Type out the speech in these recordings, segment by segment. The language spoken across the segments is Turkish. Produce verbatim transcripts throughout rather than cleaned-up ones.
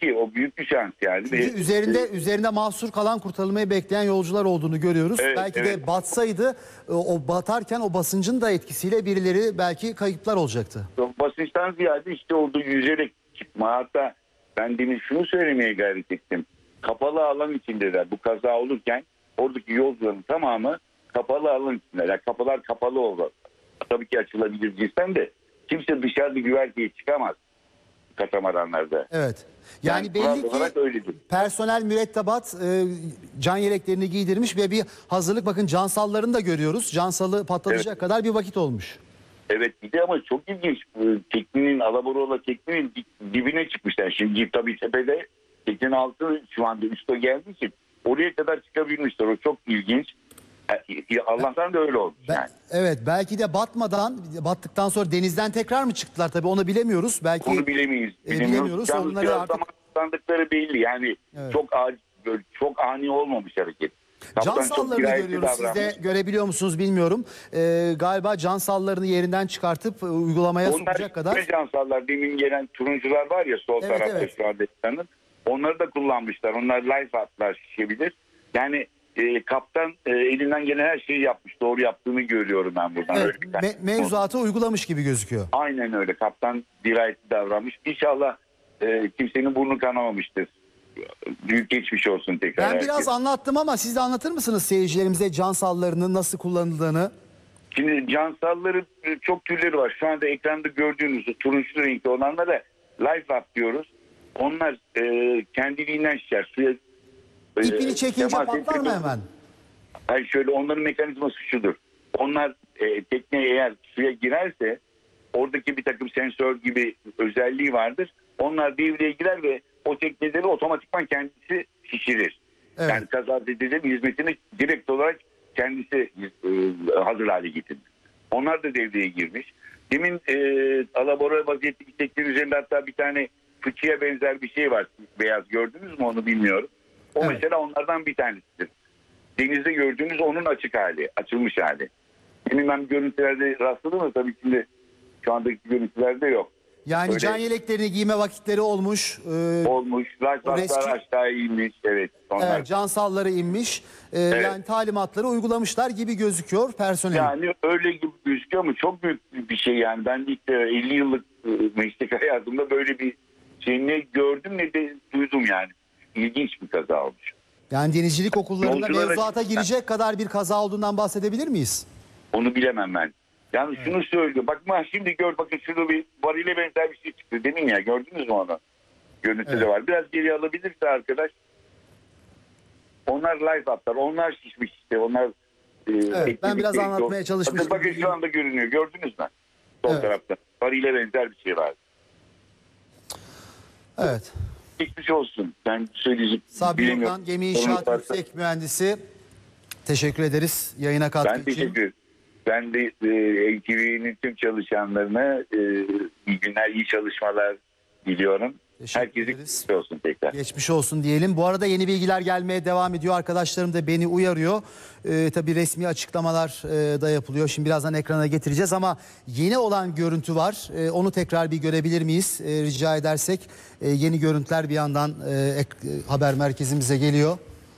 ki o büyük bir şans yani. Çünkü Ve, üzerinde e, üzerinde mahsur kalan, kurtarılmayı bekleyen yolcular olduğunu görüyoruz. Evet, Belki evet. de batsaydı e, o batarken o basıncın da etkisiyle birileri belki kayıplar olacaktı. basınçtan ziyade işte orada yüzerek çıkma. Hatta ben demin şunu söylemeye gayret ettim. Kapalı alan içindeler. Bu kaza olurken oradaki yolcuların tamamı kapalı alan içindeler. Kapılar kapalı oldu. Tabii ki açılabilir cinsten de kimse dışarıda güverteye çıkamaz katamaranlarda. Evet. Yani, Yani belli kural ki olarak öyledir. personel mürettebat e, can yeleklerini giydirmiş ve bir hazırlık, bakın cansallarını da görüyoruz. Cansalı patlatacak Evet. kadar bir vakit olmuş. Evet, bir de ama çok ilginç. Bu teknenin, Alaborola teknenin dibine çıkmışlar. Şimdi tabii tepede teknenin altı şu anda üste geldiği için oraya kadar çıkabilmişler. O çok ilginç. Allah'tan da öyle olmuş Ben- yani. Evet, belki de batmadan, battıktan sonra denizden tekrar mı çıktılar, tabii onu bilemiyoruz. Belki Onu bilemeyiz. e, bilemiyoruz. Yalnız Onları biraz artık zamanlandıkları belli. Yani Evet. çok ani, böyle çok ani olmamış hareket. Kaptan can çok sallarını dirayetli görüyoruz. Siz de davranmış. görebiliyor musunuz bilmiyorum. Ee, galiba can sallarını yerinden çıkartıp e, uygulamaya Onlar sokacak kadar. cansallar, demin gelen turuncular var ya sol Evet, tarafta evet. şu anda ekranın. Onları da kullanmışlar. Onlar life atlar şişebilir. Yani e, kaptan e, elinden gelen her şeyi yapmış. Doğru yaptığını görüyorum ben buradan. Evet, Öyle bir tane. me- mevzuatı uygulamış gibi gözüküyor. Aynen öyle. Kaptan dirayetli davranmış. İnşallah e, kimsenin burnu kanamamıştır. Büyük geçmiş olsun tekrar. Ben herkese. biraz anlattım ama siz de anlatır mısınız seyircilerimize can sallarının nasıl kullanıldığını? Şimdi cansalların e, çok türleri var. Şu anda ekranda gördüğünüz turuncu renkli olanlara life up diyoruz. Onlar e, kendiliğinden şişer. Suya e, İpini çekince temas patlar mı ettiğinde- hemen? Hayır, şöyle, onların mekanizması şudur. Onlar e, tekne eğer suya girerse oradaki bir takım sensör gibi özelliği vardır. Onlar devreye girer ve o tekneleri otomatikman kendisi şişirir. Evet. Yani kazazedelerin hizmetini direkt olarak kendisi e, hazır hale getirir. Onlar da devreye girmiş. Demin e, alabora vaziyetteki teknenin üzerinde hatta bir tane fıçıya benzer bir şey var. Beyaz, gördünüz mü onu bilmiyorum. O Evet. mesela onlardan bir tanesidir. Denizde gördüğünüz onun açık hali, açılmış hali. Demin ben görüntülerde rastladım ama tabii şimdi şu andaki görüntülerde yok. Yani Öyle can yeleklerini giyme vakitleri olmuş. Ee, olmuş. Lifeguardlar rescue- aşağıya inmiş. Evet. Onlar. evet, can salları inmiş. Ee, Yani talimatları uygulamışlar gibi gözüküyor personel. Yani öyle gibi gözüküyor ama çok büyük bir şey yani. Ben ilk de elli yıllık e, meslek hayatımda böyle bir şey ne gördüm ne de duydum yani. İlginç bir kaza olmuş. Yani denizcilik okullarında Yolculara- mevzuata girecek kadar bir kaza olduğundan bahsedebilir miyiz? Onu bilemem ben. Yani şunu söylüyor. Bak ma şimdi gör, bakın şurada bir varile benzer bir şey çıktı. Demin ya, gördünüz mü onu? Görüntüde Evet. var. Biraz geri alabilirse arkadaş. Onlar live atlar. Onlar şişmiş işte. Onlar e, Evet, ben biraz ekledik- anlatmaya çalışmıştım. Bakın, bakın şu anda görünüyor. Gördünüz mü? Sol Evet. tarafta. Varile benzer bir şey var. Evet. Geçmiş olsun. Ben söyleyecek Sabri bilemiyorum. Yurdan, Gemi Sorunuz İnşaat varsa- Yüksek Mühendisi. Teşekkür ederiz yayına katkı Ben için. teşekkür ederim. Ben de e, T V'nin tüm çalışanlarına e, iyi günler, iyi çalışmalar diliyorum. Teşekkür Herkese ederiz. geçmiş olsun tekrar. Geçmiş olsun diyelim. Bu arada yeni bilgiler gelmeye devam ediyor. Arkadaşlarım da beni uyarıyor. Ee, tabii resmi açıklamalar e, da yapılıyor. Şimdi birazdan ekrana getireceğiz ama yeni olan görüntü var. E, onu tekrar bir görebilir miyiz? E, rica edersek. E, yeni görüntüler bir yandan e, ek, e, haber merkezimize geliyor.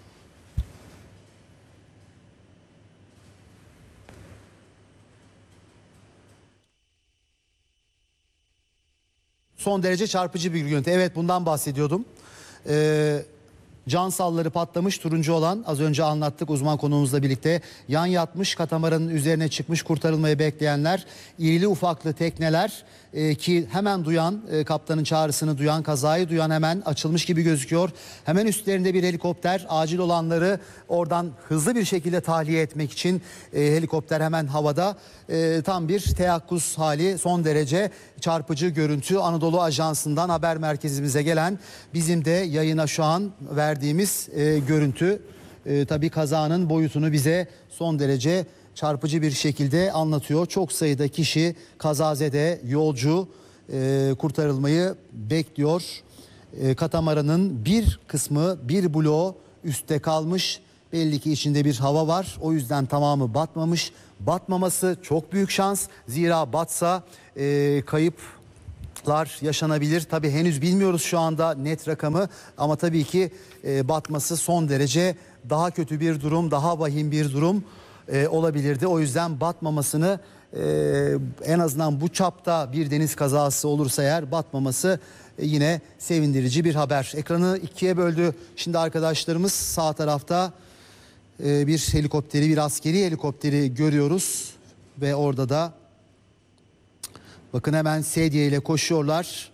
Son derece çarpıcı bir görüntü. Evet, bundan bahsediyordum. Ee, can salları patlamış, turuncu olan, az önce anlattık uzman konuğumuzla birlikte. Yan yatmış, katamaranın üzerine çıkmış kurtarılmayı bekleyenler, irili ufaklı tekneler e, ki hemen duyan, e, kaptanın çağrısını duyan, kazayı duyan hemen açılmış gibi gözüküyor. Hemen üstlerinde bir helikopter, acil olanları oradan hızlı bir şekilde tahliye etmek için e, helikopter hemen havada. E, tam bir teyakkuz hali, son derece çarpıcı görüntü. Anadolu Ajansı'ndan haber merkezimize gelen, bizim de yayına şu an verdiğimiz e, görüntü. E, tabii kazanın boyutunu bize son derece çarpıcı bir şekilde anlatıyor. Çok sayıda kişi, kazazede, yolcu e, kurtarılmayı bekliyor. E, katamaranın bir kısmı, bir bloğu üstte kalmış. Belli ki içinde bir hava var. O yüzden tamamı batmamış. Batmaması çok büyük şans. Zira batsa e, kayıp yaşanabilir. Tabii henüz bilmiyoruz şu anda net rakamı ama tabii ki e, batması son derece daha kötü bir durum, daha vahim bir durum e, olabilirdi. O yüzden batmamasını e, en azından bu çapta bir deniz kazası olursa eğer batmaması e, yine sevindirici bir haber. Ekranı ikiye böldü. Şimdi arkadaşlarımız sağ tarafta e, bir helikopteri, bir askeri helikopteri görüyoruz ve orada da bakın hemen sedye ile koşuyorlar.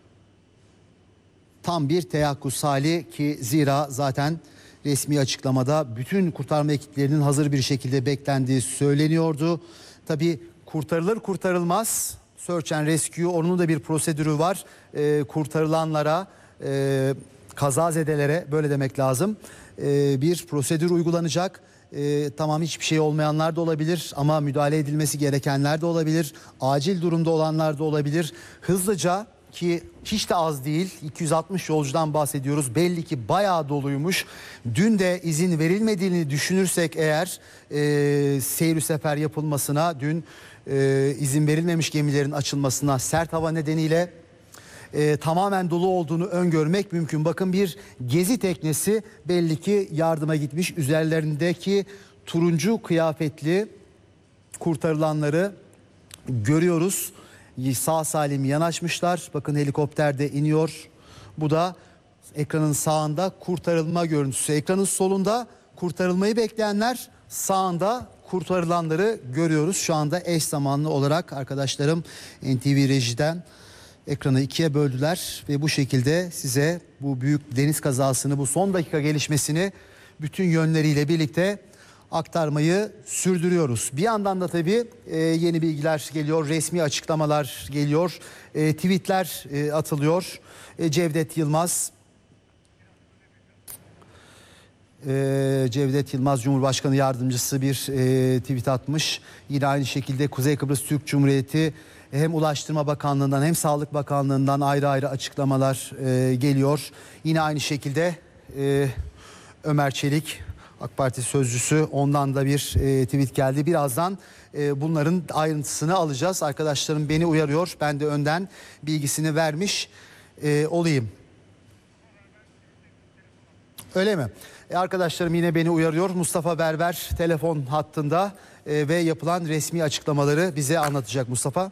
Tam bir teyakkuz hali ki zira zaten resmi açıklamada bütün kurtarma ekiplerinin hazır bir şekilde beklendiği söyleniyordu. Tabii kurtarılır kurtarılmaz Search and Rescue, onun da bir prosedürü var. Ee, kurtarılanlara, e, kazazedelere böyle demek lazım. Ee, bir prosedür uygulanacak. Ee, tamam hiçbir şey olmayanlar da olabilir ama müdahale edilmesi gerekenler de olabilir. Acil durumda olanlar da olabilir. Hızlıca, ki hiç de az değil, iki yüz altmış yolcudan bahsediyoruz. Belli ki bayağı doluymuş. Dün de izin verilmediğini düşünürsek eğer e, seyir sefer yapılmasına, dün e, izin verilmemiş gemilerin açılmasına sert hava nedeniyle e, tamamen dolu olduğunu öngörmek mümkün. Bakın bir gezi teknesi belli ki yardıma gitmiş. Üzerlerindeki turuncu kıyafetli kurtarılanları görüyoruz. Sağ salim yanaşmışlar. Bakın helikopter de iniyor. Bu da ekranın sağında kurtarılma görüntüsü. Ekranın solunda kurtarılmayı bekleyenler, sağında kurtarılanları görüyoruz. Şu anda eş zamanlı olarak arkadaşlarım N T V Reji'den ekranı ikiye böldüler ve bu şekilde size bu büyük deniz kazasını, bu son dakika gelişmesini bütün yönleriyle birlikte aktarmayı sürdürüyoruz. Bir yandan da tabii e, yeni bilgiler geliyor, resmi açıklamalar geliyor, e, tweetler e, atılıyor. E, Cevdet Yılmaz, e, Cevdet Yılmaz Cumhurbaşkanı Yardımcısı bir e, tweet atmış. Yine aynı şekilde Kuzey Kıbrıs Türk Cumhuriyeti hem Ulaştırma Bakanlığı'ndan hem Sağlık Bakanlığı'ndan ayrı ayrı açıklamalar e, geliyor. Yine aynı şekilde e, Ömer Çelik, AK Parti sözcüsü, ondan da bir e, tweet geldi. Birazdan e, bunların ayrıntısını alacağız. Arkadaşlarım beni uyarıyor. Ben de önden bilgisini vermiş e, olayım. Öyle mi? E, arkadaşlarım yine beni uyarıyor. Mustafa Berber telefon hattında e, ve yapılan resmi açıklamaları bize anlatacak. Mustafa.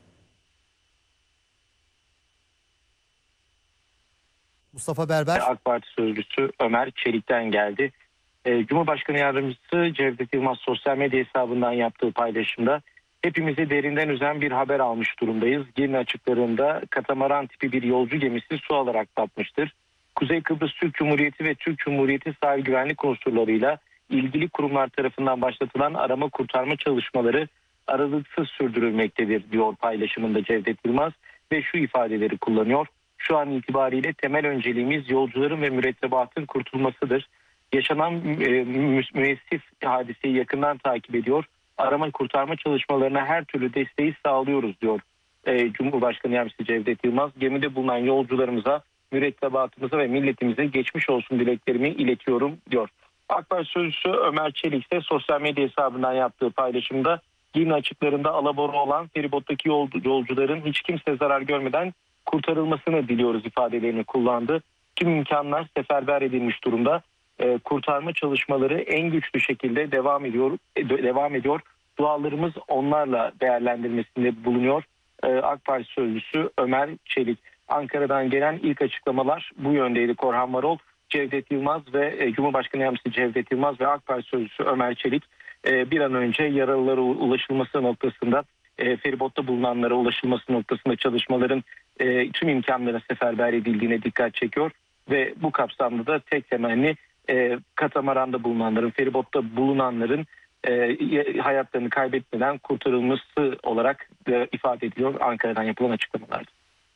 Mustafa Berber. AK Parti sözcüsü Ömer Çelik'ten geldi. Cumhurbaşkanı Yardımcısı Cevdet Yılmaz sosyal medya hesabından yaptığı paylaşımda hepimizi derinden üzen bir haber almış durumdayız. Girne açıklarında katamaran tipi bir yolcu gemisi su alarak batmıştır. Kuzey Kıbrıs Türk Cumhuriyeti ve Türk Cumhuriyeti sahil güvenlik unsurlarıyla ilgili kurumlar tarafından başlatılan arama kurtarma çalışmaları aralıksız sürdürülmektedir diyor paylaşımında Cevdet Yılmaz ve şu ifadeleri kullanıyor. Şu an itibariyle temel önceliğimiz yolcuların ve mürettebatın kurtulmasıdır. Yaşanan e, müessif hadiseyi yakından takip ediyor. Arama kurtarma çalışmalarına her türlü desteği sağlıyoruz diyor e, Cumhurbaşkanı Yardımcısı Cevdet Yılmaz. Gemide bulunan yolcularımıza, mürettebatımıza ve milletimize geçmiş olsun dileklerimi iletiyorum diyor. AK Parti sözcüsü Ömer Çelik ise sosyal medya hesabından yaptığı paylaşımda Girne açıklarında alabora olan feribottaki yolcuların hiç kimse zarar görmeden kurtarılmasını diliyoruz ifadelerini kullandı. Tüm imkanlar seferber edilmiş durumda. Ee, kurtarma çalışmaları en güçlü şekilde devam ediyor. E, devam ediyor. Dualarımız onlarla değerlendirmesinde bulunuyor. Ee, AK Parti sözcüsü Ömer Çelik. Ankara'dan gelen ilk açıklamalar bu yöndeydi. Korhan Varol, Cevdet Yılmaz ve e, Cumhurbaşkanı Yardımcısı Cevdet Yılmaz ve AK Parti sözcüsü Ömer Çelik e, bir an önce yaralılara ulaşılması noktasında, e, feribotta bulunanlara ulaşılması noktasında çalışmaların e, tüm imkanlara seferber edildiğine dikkat çekiyor. Ve bu kapsamda da tek temenni e, katamaranda bulunanların, feribotta bulunanların e, hayatlarını kaybetmeden kurtarılması olarak e, ifade ediliyor Ankara'dan yapılan açıklamalarda.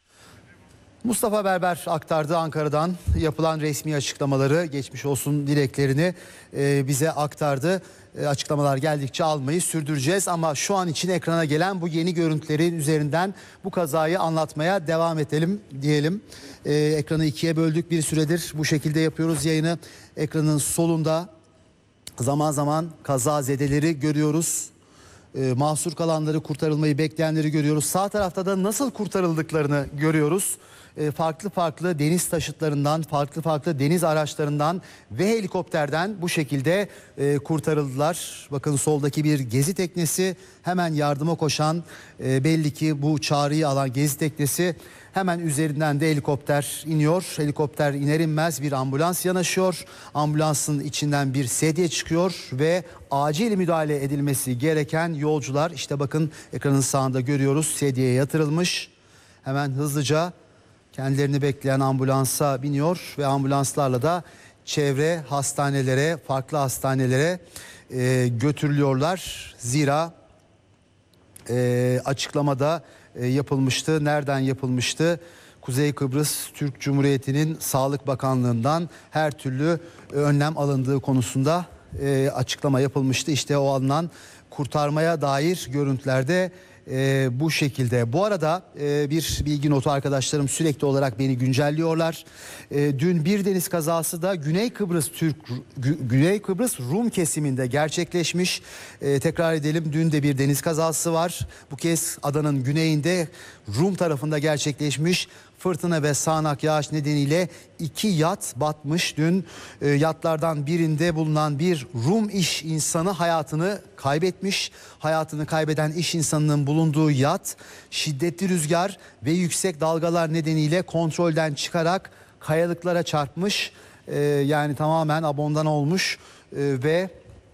Mustafa Berber aktardı Ankara'dan yapılan resmi açıklamaları, geçmiş olsun dileklerini e, bize aktardı. E, açıklamalar geldikçe almayı sürdüreceğiz ama şu an için ekrana gelen bu yeni görüntülerin üzerinden bu kazayı anlatmaya devam edelim diyelim. E, ekranı ikiye böldük, bir süredir bu şekilde yapıyoruz yayını. Ekranın solunda zaman zaman kazazedeleri görüyoruz. e, mahsur kalanları, kurtarılmayı bekleyenleri görüyoruz. Sağ tarafta da nasıl kurtarıldıklarını görüyoruz. E, farklı farklı deniz taşıtlarından, farklı farklı deniz araçlarından ve helikopterden bu şekilde e, kurtarıldılar. Bakın soldaki bir gezi teknesi, hemen yardıma koşan, e, belli ki bu çağrıyı alan gezi teknesi, hemen üzerinden de helikopter iniyor. Helikopter iner inmez bir ambulans yanaşıyor. Ambulansın içinden bir sedye çıkıyor ve acil müdahale edilmesi gereken yolcular, işte bakın ekranın sağında görüyoruz, sedyeye yatırılmış. Hemen hızlıca kendilerini bekleyen ambulansa biniyor ve ambulanslarla da çevre hastanelere, farklı hastanelere e, götürülüyorlar. Zira e, açıklamada e, yapılmıştı. Nereden yapılmıştı? Kuzey Kıbrıs Türk Cumhuriyeti'nin Sağlık Bakanlığı'ndan her türlü önlem alındığı konusunda e, açıklama yapılmıştı. İşte o alınan kurtarmaya dair görüntülerde e, bu şekilde. Bu arada e, bir bilgi notu, arkadaşlarım sürekli olarak beni güncelliyorlar. E, dün bir deniz kazası da Güney Kıbrıs Türk Gü- Güney Kıbrıs Rum kesiminde gerçekleşmiş. E, tekrar edelim, dün de bir deniz kazası var. Bu kez adanın güneyinde Rum tarafında gerçekleşmiş. Fırtına ve sağanak yağış nedeniyle iki yat batmış. Dün e, yatlardan birinde bulunan bir Rum iş insanı hayatını kaybetmiş. Hayatını kaybeden iş insanının bulunduğu yat şiddetli rüzgar ve yüksek dalgalar nedeniyle kontrolden çıkarak kayalıklara çarpmış. E, yani tamamen abondan olmuş e, ve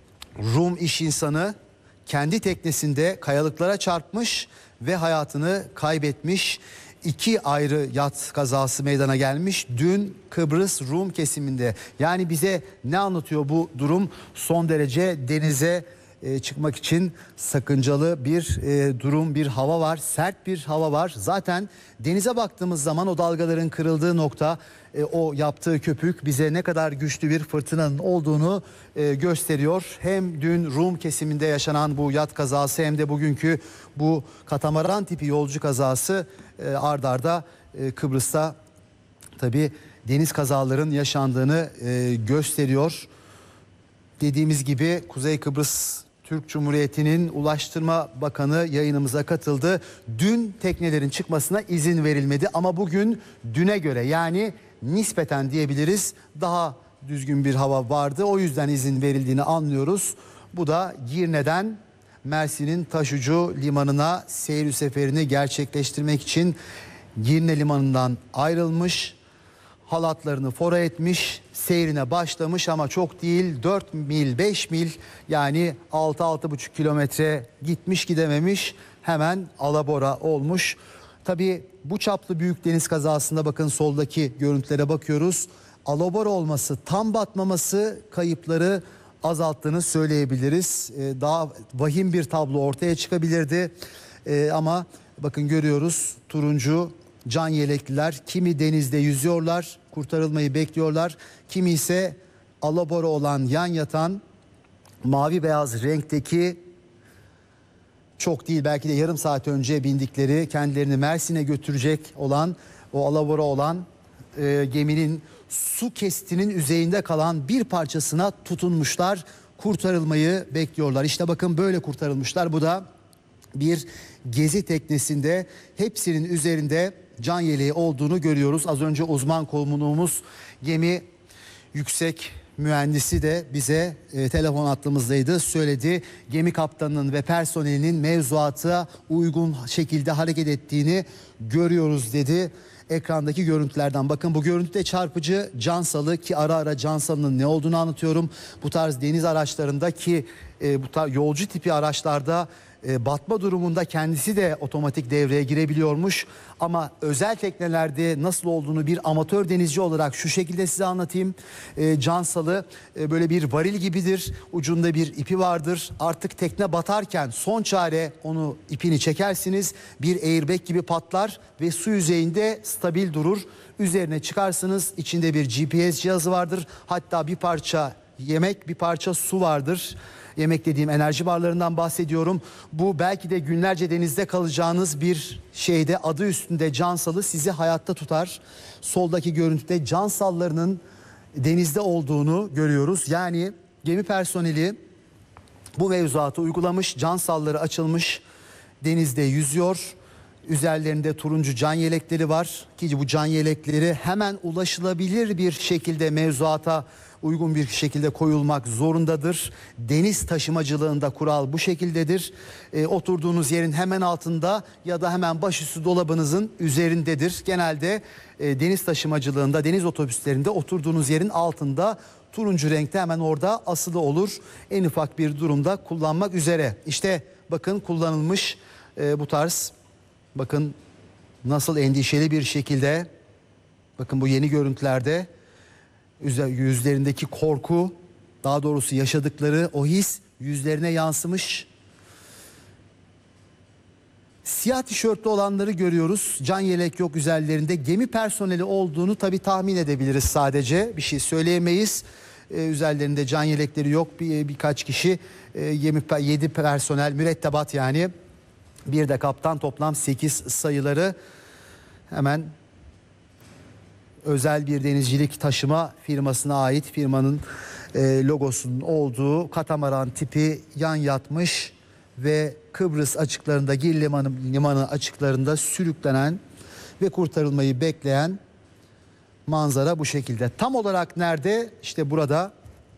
Rum iş insanı kendi teknesinde kayalıklara çarpmış ve hayatını kaybetmiş. İki ayrı yat kazası meydana gelmiş dün Kıbrıs Rum kesiminde. Yani bize ne anlatıyor bu durum? Son derece denize e, çıkmak için sakıncalı bir e, durum, bir hava var, sert bir hava var. Zaten denize baktığımız zaman o dalgaların kırıldığı nokta, e, o yaptığı köpük bize ne kadar güçlü bir fırtınanın olduğunu e, gösteriyor. Hem dün Rum kesiminde yaşanan bu yat kazası hem de bugünkü bu katamaran tipi yolcu kazası e, ard arda e, Kıbrıs'ta tabii deniz kazaların yaşandığını e, gösteriyor. Dediğimiz gibi Kuzey Kıbrıs Türk Cumhuriyeti'nin Ulaştırma Bakanı yayınımıza katıldı. Dün teknelerin çıkmasına izin verilmedi ama bugün düne göre, yani nispeten diyebiliriz, daha düzgün bir hava vardı. O yüzden izin verildiğini anlıyoruz. Bu da Girne'den Mersin'in Taşucu Limanı'na seyir seferini gerçekleştirmek için Girne Limanı'ndan ayrılmış, halatlarını fora etmiş, seyrine başlamış ama çok değil, dört mil beş mil, yani altı altı buçuk kilometre gitmiş gidememiş, hemen alabora olmuş. Tabii bu çaplı büyük deniz kazasında bakın soldaki görüntülere bakıyoruz. Alabora olması, tam batmaması kayıpları azalttığını söyleyebiliriz. Ee, daha vahim bir tablo ortaya çıkabilirdi. Ee, ama bakın görüyoruz, turuncu can yelekliler kimi denizde yüzüyorlar, kurtarılmayı bekliyorlar. Kimi ise alabora olan, yan yatan mavi beyaz renkteki, çok değil belki de yarım saat önce bindikleri, kendilerini Mersin'e götürecek olan o alabora olan e, geminin su kestinin yüzeyinde kalan bir parçasına tutunmuşlar. Kurtarılmayı bekliyorlar. İşte bakın böyle kurtarılmışlar. Bu da bir gezi teknesinde, hepsinin üzerinde can yeleği olduğunu görüyoruz. Az önce uzman konuğumuz gemi yüksek mühendisi de bize e, telefon hattımızdaydı, söyledi. Gemi kaptanının ve personelinin mevzuata uygun şekilde hareket ettiğini görüyoruz dedi. Ekrandaki görüntülerden bakın, bu görüntüde çarpıcı. Cansalı, ki ara ara Cansalı'nın ne olduğunu anlatıyorum. Bu tarz deniz araçlarında ki e, bu tarz yolcu tipi araçlarda e, batma durumunda kendisi de otomatik devreye girebiliyormuş. Ama özel teknelerde nasıl olduğunu bir amatör denizci olarak şu şekilde size anlatayım. E, Cansalı e, böyle bir varil gibidir. Ucunda bir ipi vardır. Artık tekne batarken son çare onu, ipini çekersiniz. Bir airbag gibi patlar ve su yüzeyinde stabil durur. Üzerine çıkarsınız. İçinde bir G P S cihazı vardır. Hatta bir parça yemek, bir parça su vardır. Yemek dediğim enerji barlarından bahsediyorum. Bu belki de günlerce denizde kalacağınız bir şeyde, adı üstünde Cansalı, sizi hayatta tutar. Soldaki görüntüde Cansallarının denizde olduğunu görüyoruz. Yani gemi personeli bu mevzuatı uygulamış, can salları açılmış, denizde yüzüyor. Üzerlerinde turuncu can yelekleri var ki bu can yelekleri hemen ulaşılabilir bir şekilde mevzuata uygun bir şekilde koyulmak zorundadır. Deniz taşımacılığında kural bu şekildedir. E, oturduğunuz yerin hemen altında ya da hemen başüstü dolabınızın üzerindedir. Genelde e, deniz taşımacılığında, deniz otobüslerinde oturduğunuz yerin altında turuncu renkte hemen orada asılı olur. En ufak bir durumda kullanmak üzere. İşte bakın kullanılmış e, bu tarz, bakın nasıl endişeli bir şekilde, bakın bu yeni görüntülerde yüzlerindeki korku, daha doğrusu yaşadıkları o his yüzlerine yansımış. Siyah tişörtlü olanları görüyoruz. Can yelek yok üzerlerinde. Gemi personeli olduğunu tabii tahmin edebiliriz sadece. Bir şey söyleyemeyiz. Ee, üzerlerinde can yelekleri yok. Bir, birkaç kişi e, gemi yedi personel mürettebat yani. Bir de kaptan, toplam sekiz sayıları. Hemen özel bir denizcilik taşıma firmasına ait firmanın e, logosunun olduğu katamaran tipi yan yatmış ve Kıbrıs açıklarında, Gil Limanı, limanı açıklarında sürüklenen ve kurtarılmayı bekleyen manzara bu şekilde. Tam olarak nerede? İşte burada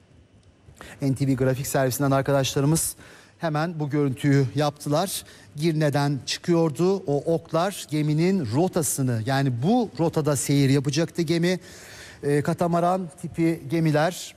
N T V Grafik Servisinden arkadaşlarımız hemen bu görüntüyü yaptılar. Girne'den çıkıyordu o oklar, geminin rotasını, yani bu rotada seyir yapacaktı gemi. E, katamaran tipi gemiler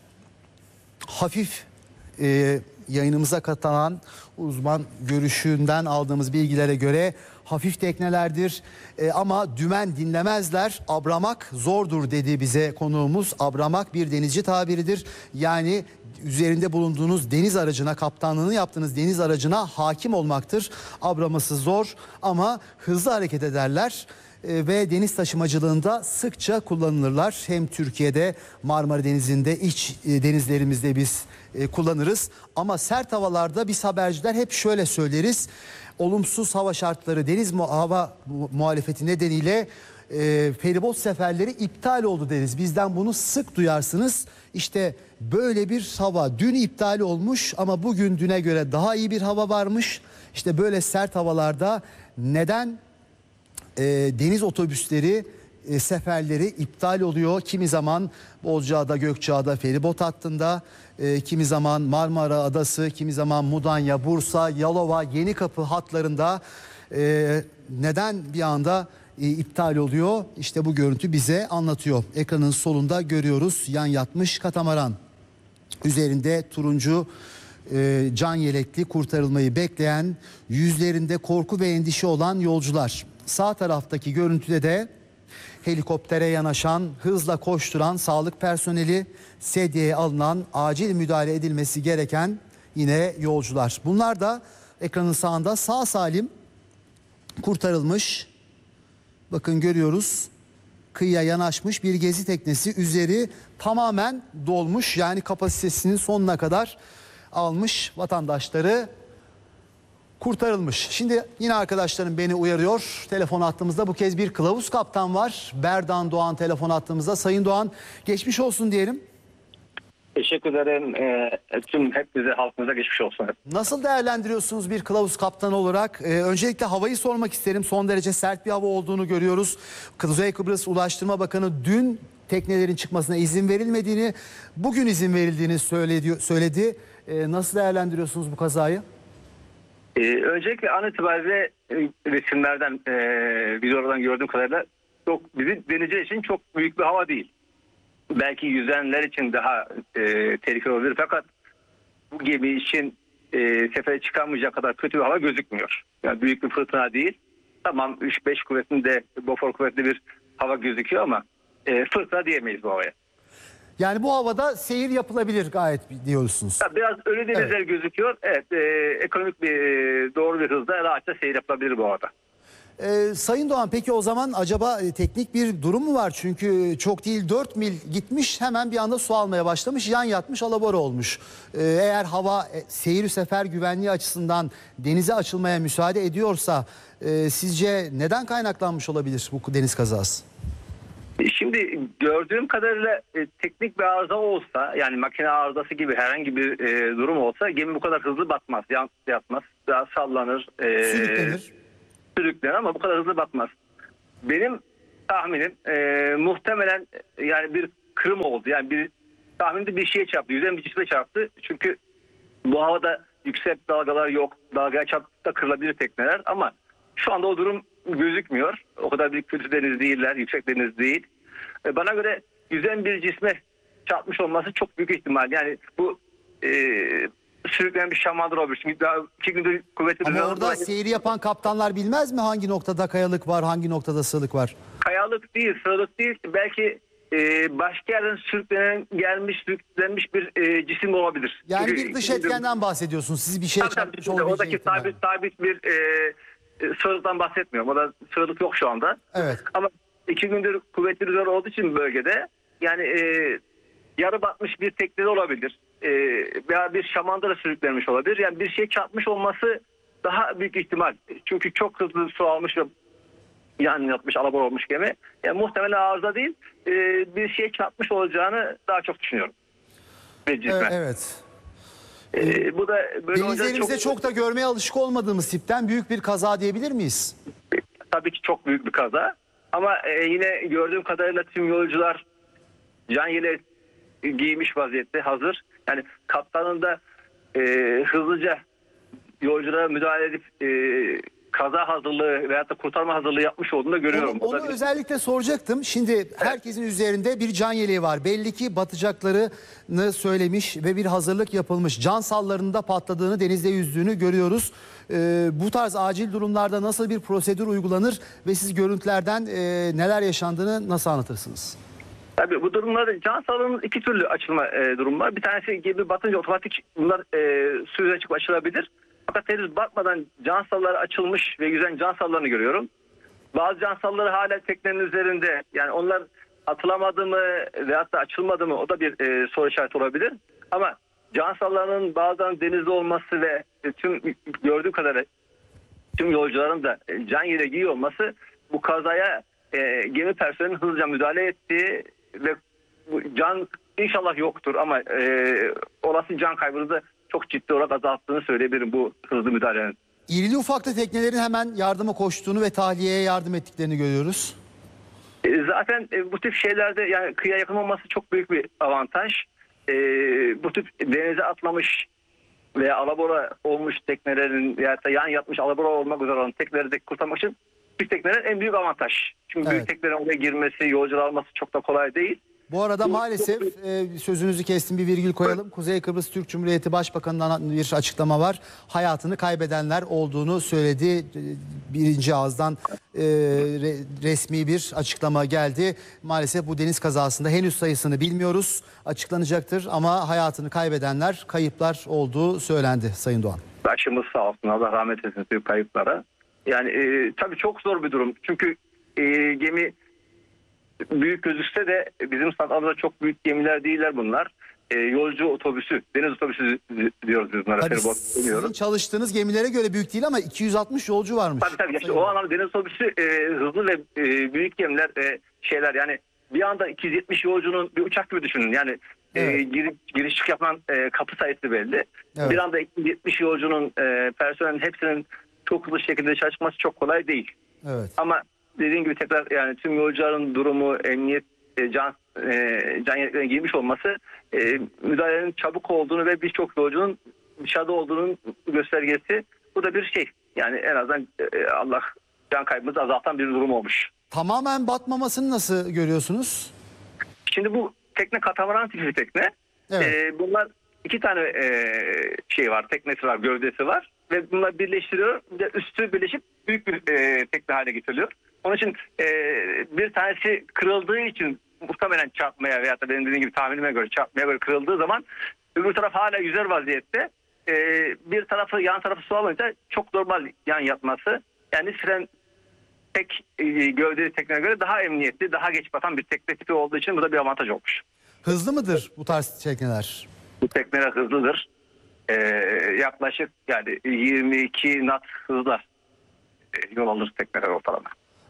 hafif, e, yayınımıza katılan uzman görüşünden aldığımız bilgilere göre hafif teknelerdir. E, ama dümen dinlemezler. Abramak zordur dedi bize konuğumuz. Abramak bir denizci tabiridir. Yani üzerinde bulunduğunuz deniz aracına, kaptanlığını yaptığınız deniz aracına hakim olmaktır. Abraması zor ama hızlı hareket ederler e, ve deniz taşımacılığında sıkça kullanılırlar. Hem Türkiye'de, Marmara Denizi'nde, iç e, denizlerimizde biz e, kullanırız. Ama sert havalarda biz haberciler hep şöyle söyleriz: olumsuz hava şartları, deniz mu hava muhalefeti nedeniyle e, feribot seferleri iptal oldu deriz. Bizden bunu sık duyarsınız. İşte böyle bir hava dün iptal olmuş ama bugün düne göre daha iyi bir hava varmış. İşte böyle sert havalarda neden e, deniz otobüsleri e, seferleri iptal oluyor? Kimi zaman Bozcaada, Gökçeada feribot hattında, e, kimi zaman Marmara Adası, kimi zaman Mudanya, Bursa, Yalova, Yenikapı hatlarında e, neden bir anda e, iptal oluyor? İşte bu görüntü bize anlatıyor. Ekranın solunda görüyoruz yan yatmış katamaran. Üzerinde turuncu e, can yelekli, kurtarılmayı bekleyen, yüzlerinde korku ve endişe olan yolcular. Sağ taraftaki görüntüde de helikoptere yanaşan, hızla koşturan sağlık personeli, sedyeye alınan, acil müdahale edilmesi gereken yine yolcular. Bunlar da ekranın sağında sağ salim kurtarılmış. Bakın görüyoruz, kıyıya yanaşmış bir gezi teknesi, üzeri tamamen dolmuş, yani kapasitesinin sonuna kadar almış, vatandaşları kurtarılmış. Şimdi yine arkadaşlarım beni uyarıyor. Telefon hattımızda bu kez bir kılavuz kaptan var. Berdan Doğan telefon hattımızda. Sayın Doğan, geçmiş olsun diyelim. Teşekkür ederim. Ee, tüm hepinize, halkımıza geçmiş olsun. Nasıl değerlendiriyorsunuz bir kılavuz kaptan olarak? Ee, öncelikle havayı sormak isterim. Son derece sert bir hava olduğunu görüyoruz. Kuzey Kıbrıs Ulaştırma Bakanı dün teknelerin çıkmasına izin verilmediğini, bugün izin verildiğini söyledi. söyledi. Ee, nasıl değerlendiriyorsunuz bu kazayı? Ee, öncelikle an itibariyle e, resimlerden, e, videolardan gördüğüm kadarıyla çok, bizim denizciler için çok büyük bir hava değil. Belki yüzenler için daha e, tehlikeli olabilir, fakat bu gemi için e, sefere çıkamayacak kadar kötü bir hava gözükmüyor. Yani büyük bir fırtına değil. Tamam, üç beş kuvvetinde, Bofor kuvvetli bir hava gözüküyor ama e, fırtına diyemeyiz bu havaya. Yani bu havada seyir yapılabilir gayet diyorsunuz. Biraz ölü denizler Evet. gözüküyor. Evet, e, ekonomik bir, e, doğru bir hızda rahatça seyir yapılabilir bu havada. Ee, Sayın Doğan, peki o zaman acaba e, teknik bir durum mu var? Çünkü çok değil, dört mil gitmiş, hemen bir anda su almaya başlamış, yan yatmış, alabora olmuş. Ee, eğer hava e, seyir sefer güvenliği açısından denize açılmaya müsaade ediyorsa e, sizce neden kaynaklanmış olabilir bu deniz kazası? Şimdi gördüğüm kadarıyla e, teknik bir arıza olsa, yani makine arızası gibi herhangi bir e, durum olsa gemi bu kadar hızlı batmaz, yan, yatmaz, daha sallanır, e, Sürüklenir. sürüklenir ama bu kadar hızlı batmaz. Benim tahminim e, muhtemelen e, yani bir kırım oldu, yani bir tahminde bir şeye çarptı, yüzeyen bir cisme çarptı. Çünkü bu havada yüksek dalgalar yok, dalgaya çarpıp da kırılabilir tekneler ama şu anda o durum gözükmüyor. O kadar büyük kötü deniz değiller, yüksek deniz değil. E, Bana göre yüzen bir cisme çarpmış olması çok büyük ihtimal. Yani bu e, sürükleyen bir şamandır olabilir. Çünkü daha iki gündür kuvvetli Ama rüzgarlar orada dolayı seyri yapan kaptanlar bilmez mi hangi noktada kayalık var, hangi noktada sığlık var? kayalık değil, sıralık değil. Belki e, başka yerden sürüklenen, gelmiş, sürüklenmiş bir e, cisim olabilir. Yani Çünkü bir dış iki gündür- etkenden bahsediyorsunuz. Siz bir şeye Tabii tabii. çarpmış Şimdi olabileceği oradaki ihtimali. sabit sabit bir e, e, sıralıktan bahsetmiyorum. Orada sıralık yok şu anda. Evet. Ama iki gündür kuvvetli rüzgar olduğu için bölgede yani e, yarı batmış bir tekne de olabilir. E, veya bir şamandıra sürüklenmiş olabilir. Yani bir şey çarpmış olması daha büyük ihtimal. Çünkü çok hızlı su almış ve yan yatmış, alabor olmuş gemi. Yani muhtemelen arıza değil, e, bir şey çarpmış olacağını daha çok düşünüyorum. Bir cisme. Evet. E, bu da böyle olunca Denizlerimizde çok... da görmeye alışık olmadığımız tipten büyük bir kaza diyebilir miyiz? Tabii ki çok büyük bir kaza. Ama e, yine gördüğüm kadarıyla tüm yolcular can yeleği giymiş vaziyette, hazır. Yani kaptanın da e, hızlıca yolculara müdahale edip e, kaza hazırlığı veyahut da kurtarma hazırlığı yapmış olduğunu da görüyorum. Onu, O da onu bir- özellikle soracaktım. Şimdi herkesin üzerinde bir can yeleği var. Belli ki batacaklarını söylemiş ve bir hazırlık yapılmış. Can sallarında patladığını, denizde yüzdüğünü görüyoruz. Ee, bu tarz acil durumlarda nasıl bir prosedür uygulanır ve siz görüntülerden e, neler yaşandığını nasıl anlatırsınız? Tabii bu durumlarda can sağlığının iki türlü açılma e, durum var. Bir tanesi gemi batınca otomatik bunlar e, su yüzeyine çıkıp açılabilir. Fakat henüz batmadan can salları açılmış ve yüzen can sallarını görüyorum. Bazı can salları hala teknenin üzerinde. Yani onlar atılamadı mı veyahut da açılmadı mı o da bir e, soru işareti olabilir. Ama can sallarının bazen denizde olması ve e, tüm gördüğüm kadarıyla tüm yolcuların da e, can yeleği giyiyor olması bu kazaya e, gemi personelinin hızlıca müdahale ettiği ve bu can inşallah yoktur ama e, olası can kaybını da çok ciddi olarak azalttığını söyleyebilirim bu hızlı müdahalenin. İrili ufaklı teknelerin hemen yardıma koştuğunu ve tahliyeye yardım ettiklerini görüyoruz. E, Zaten e, bu tip şeylerde yani kıyıya yakın olması çok büyük bir avantaj. E, bu tip denize atlamış veya alabora olmuş teknelerin veya da yan yatmış alabora olmak üzere olan tekneleri de kurtarmak için büyük teknelerin en büyük avantaj. Çünkü Evet. büyük teknelerin oraya girmesi, yolcular alması çok da kolay değil. Bu arada Bu- maalesef e, sözünüzü kestim, bir virgül koyalım. Kuzey Kıbrıs Türk Cumhuriyeti Başbakanı'ndan bir açıklama var. Hayatını kaybedenler olduğunu söyledi. E, Birinci ağızdan e, re- resmi bir açıklama geldi. Maalesef bu deniz kazasında henüz sayısını bilmiyoruz. Açıklanacaktır ama hayatını kaybedenler, kayıplar olduğu söylendi Sayın Doğan. Başımız sağ olsun, Allah rahmet eylesin tüm kayıplara. Yani e, tabii çok zor bir durum. Çünkü e, gemi büyük gözükse de bizim standartımızda çok büyük gemiler değiller bunlar. E, yolcu otobüsü, deniz otobüsü diyoruz biz bunlara. Tabii feribot sizin deniyoruz. çalıştığınız gemilere göre büyük değil ama iki yüz altmış yolcu varmış. Tabii tabii. İşte o anlamda deniz otobüsü e, hızlı ve e, büyük gemiler e, şeyler yani bir anda iki yüz yetmiş yolcunun bir uçak gibi düşünün. Yani e, Evet. giriş, giriş çık yapan e, kapı sayısı belli. Evet. Bir anda iki yüz yetmiş yolcunun e, personelin hepsinin çok hızlı şekilde çalışması çok kolay değil. Evet. Ama dediğim gibi tekrar yani tüm yolcuların durumu, emniyet, e, can e, can yeleklerine giymiş olması e, müdahalenin çabuk olduğunu ve birçok yolcunun dışarıda olduğunun göstergesi. Bu da bir şey. Yani en azından e, Allah can kaybımızı azaltan bir durum olmuş. Tamamen batmamasını nasıl görüyorsunuz? Şimdi bu tekne katamaran tipi bir tekne. Evet. E, bunlar iki tane e, şey var, teknesi var, gövdesi var ve bunlar birleştiriyor. Bir de üstü birleşip büyük bir e, tekne haline getiriliyor. Onun için e, bir tanesi kırıldığı için muhtemelen çarpmaya veya da benim dediğim gibi tahminime göre çarpmaya göre kırıldığı zaman öbür taraf hala yüzer vaziyette. E, bir tarafı yan tarafı su alınca çok normal yan yatması. Yani fren tek e, gövdeli tekneye göre daha emniyetli, daha geç batan bir tekne tipi olduğu için bu da bir avantaj olmuş. Hızlı mıdır bu tarz tekneler? Bu tekneler hızlıdır. Ee, yaklaşık yani yirmi iki knot hızla e, yol alır tekneler ortalama.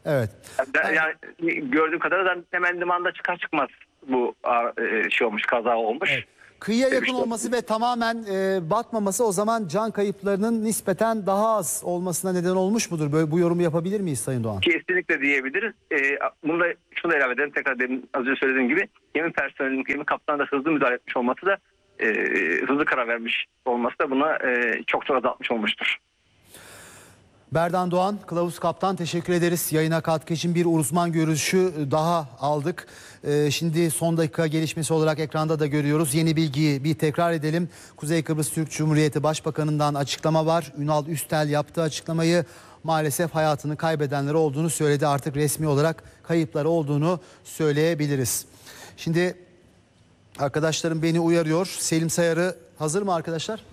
Evet. Yani, yani gördüğüm kadarıyla hemen limanda çıkar çıkmaz bu e, şey olmuş, kaza olmuş. Evet. Kıyıya yakın İşte- olması ve tamamen e, batmaması o zaman can kayıplarının nispeten daha az olmasına neden olmuş mudur? Böyle bu yorumu yapabilir miyiz Sayın Doğan? Kesinlikle diyebiliriz. Ee, bunu da şunu da ilave edelim. Tekrar demin az önce söylediğim gibi gemi personelinin, gemi kaptanı da hızlı müdahale etmiş olması da e, hızlı karar vermiş olması da buna e, çok çok azaltmış olmuştur. Berdan Doğan, Kılavuz Kaptan, teşekkür ederiz. Yayına katkı için bir uzman görüşü daha aldık. Ee, şimdi son dakika gelişmesi olarak ekranda da görüyoruz. Yeni bilgiyi bir tekrar edelim. Kuzey Kıbrıs Türk Cumhuriyeti Başbakanı'ndan açıklama var. Ünal Üstel yaptığı açıklamayı, maalesef hayatını kaybedenler olduğunu söyledi. Artık resmi olarak kayıplar olduğunu söyleyebiliriz. Şimdi arkadaşlarım beni uyarıyor. Selim Sayar'ı hazır mı arkadaşlar?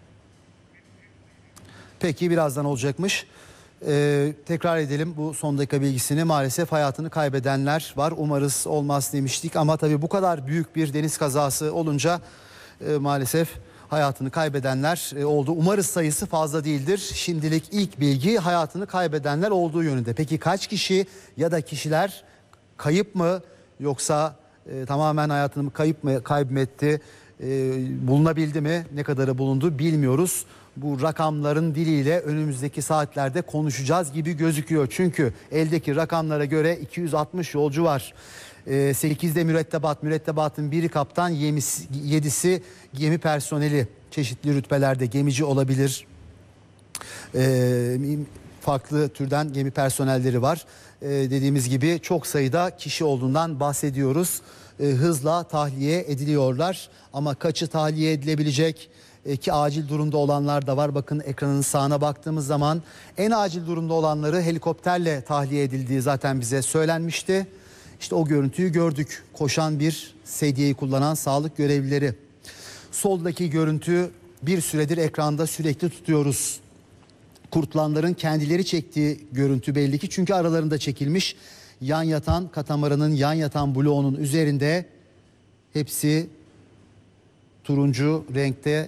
Peki, birazdan olacakmış. Ee, tekrar edelim bu son dakika bilgisini. Maalesef hayatını kaybedenler var. Umarız olmaz demiştik ama tabii bu kadar büyük bir deniz kazası olunca e, maalesef hayatını kaybedenler e, oldu. Umarız sayısı fazla değildir. Şimdilik ilk bilgi hayatını kaybedenler olduğu yönünde. Peki kaç kişi ya da kişiler kayıp mı, yoksa e, tamamen hayatını mı kayıp mı kaybetti, e, bulunabildi mi, ne kadarı bulundu bilmiyoruz. Bu rakamların diliyle önümüzdeki saatlerde konuşacağız gibi gözüküyor. Çünkü eldeki rakamlara göre iki yüz altmış yolcu var. Ee, sekizde mürettebat, mürettebatın biri kaptan, yedisi gemi personeli. Çeşitli rütbelerde gemici olabilir. Ee, farklı türden gemi personelleri var. Ee, dediğimiz gibi çok sayıda kişi olduğundan bahsediyoruz. Ee, hızla tahliye ediliyorlar ama kaçı tahliye edilebilecek? Ki acil durumda olanlar da var. Bakın ekranın sağına baktığımız zaman en acil durumda olanları helikopterle tahliye edildiği zaten bize söylenmişti. İşte o görüntüyü gördük. Koşan bir sedyeyi kullanan sağlık görevlileri. Soldaki görüntü bir süredir ekranda sürekli tutuyoruz. Kurtulanların kendileri çektiği görüntü belli ki, çünkü aralarında çekilmiş. Yan yatan katamaranın yan yatan bloğunun üzerinde hepsi turuncu renkte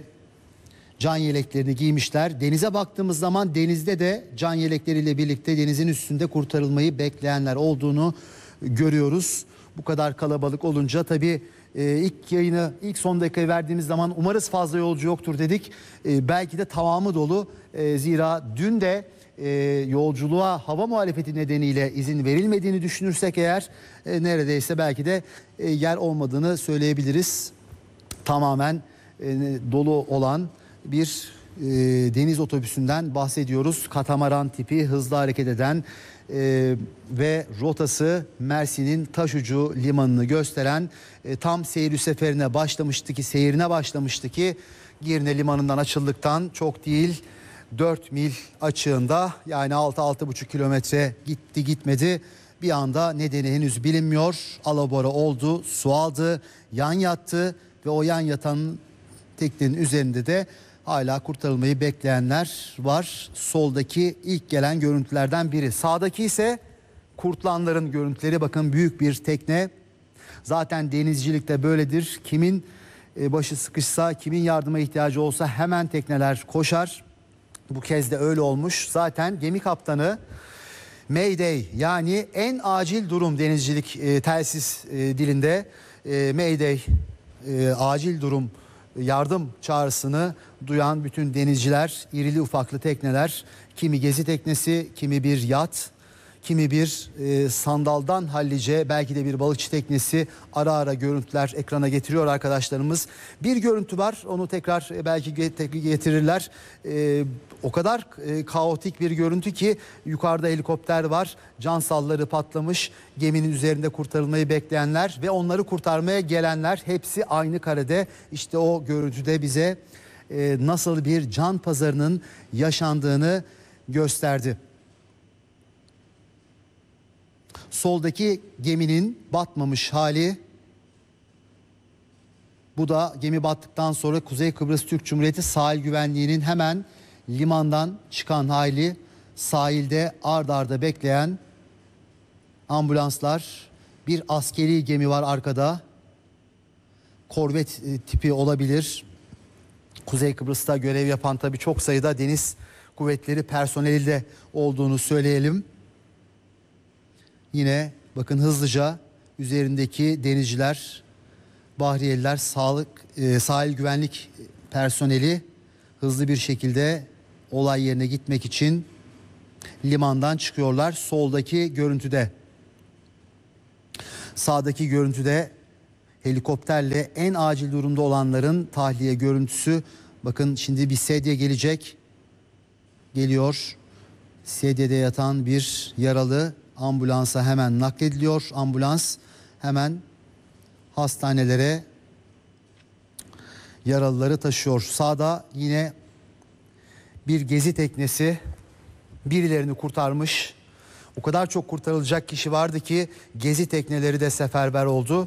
can yeleklerini giymişler. Denize baktığımız zaman denizde de can yelekleriyle birlikte denizin üstünde kurtarılmayı bekleyenler olduğunu görüyoruz. Bu kadar kalabalık olunca tabii e, ilk yayını ilk son dakikayı verdiğimiz zaman umarız fazla yolcu yoktur dedik. E, belki de tamamı dolu. E, zira dün de e, yolculuğa hava muhalefeti nedeniyle izin verilmediğini düşünürsek eğer e, neredeyse belki de e, yer olmadığını söyleyebiliriz. Tamamen e, dolu olan bir e, deniz otobüsünden bahsediyoruz. Katamaran tipi, hızlı hareket eden e, ve rotası Mersin'in Taşucu limanını gösteren, e, tam seyir seferine başlamıştı ki seyrine başlamıştı ki Girne limanından açıldıktan çok değil dört mil açığında, yani altı altı buçuk kilometre gitti gitmedi. Bir anda nedeni henüz bilinmiyor. Alabora oldu, su aldı, yan yattı ve o yan yatan teknenin üzerinde de hala kurtarılmayı bekleyenler var. Soldaki ilk gelen görüntülerden biri. Sağdaki ise kurtulanların görüntüleri. Bakın, büyük bir tekne. Zaten denizcilikte böyledir. Kimin başı sıkışsa, kimin yardıma ihtiyacı olsa hemen tekneler koşar. Bu kez de öyle olmuş. Zaten gemi kaptanı Mayday, yani en acil durum denizcilik e, telsiz e, dilinde e, Mayday, e, acil durum yardım çağrısını duyan bütün denizciler, irili ufaklı tekneler, kimi gezi teknesi, kimi bir yat, kimi bir e, sandaldan hallice, belki de bir balıkçı teknesi ara ara görüntüler ekrana getiriyor arkadaşlarımız. Bir görüntü var, onu tekrar e, belki getirirler. E, o kadar e, kaotik bir görüntü ki yukarıda helikopter var, can salları patlamış, geminin üzerinde kurtarılmayı bekleyenler ve onları kurtarmaya gelenler hepsi aynı karede. İşte o görüntüde bize e, nasıl bir can pazarının yaşandığını gösterdi. Soldaki geminin batmamış hali. Bu da gemi battıktan sonra Kuzey Kıbrıs Türk Cumhuriyeti Sahil Güvenliği'nin hemen limandan çıkan hali. Sahilde ard arda bekleyen ambulanslar, bir askeri gemi var arkada. Korvet tipi olabilir. Kuzey Kıbrıs'ta görev yapan tabii çok sayıda deniz kuvvetleri personeli de olduğunu söyleyelim. Yine bakın hızlıca üzerindeki denizciler, bahriyeliler, sağlık, e, sahil güvenlik personeli hızlı bir şekilde olay yerine gitmek için limandan çıkıyorlar. Soldaki görüntüde, sağdaki görüntüde helikopterle en acil durumda olanların tahliye görüntüsü. Bakın şimdi bir sedye gelecek. Geliyor. Sedyede yatan bir yaralı ambulansa hemen naklediliyor. Ambulans hemen hastanelere yaralıları taşıyor. Sağda yine bir gezi teknesi birilerini kurtarmış. O kadar çok kurtarılacak kişi vardı ki gezi tekneleri de seferber oldu.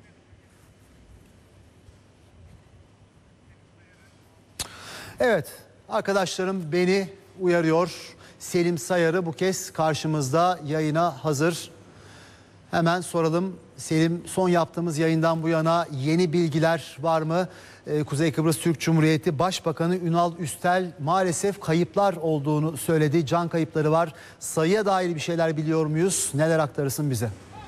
Evet, arkadaşlarım beni uyarıyor. Selim Sayarı bu kez karşımızda, yayına hazır. Hemen soralım Selim, son yaptığımız yayından bu yana yeni bilgiler var mı? Ee, Kuzey Kıbrıs Türk Cumhuriyeti Başbakanı Ünal Üstel maalesef kayıplar olduğunu söyledi. Can kayıpları var. Sayıya dair bir şeyler biliyor muyuz? Neler aktarırsın bize?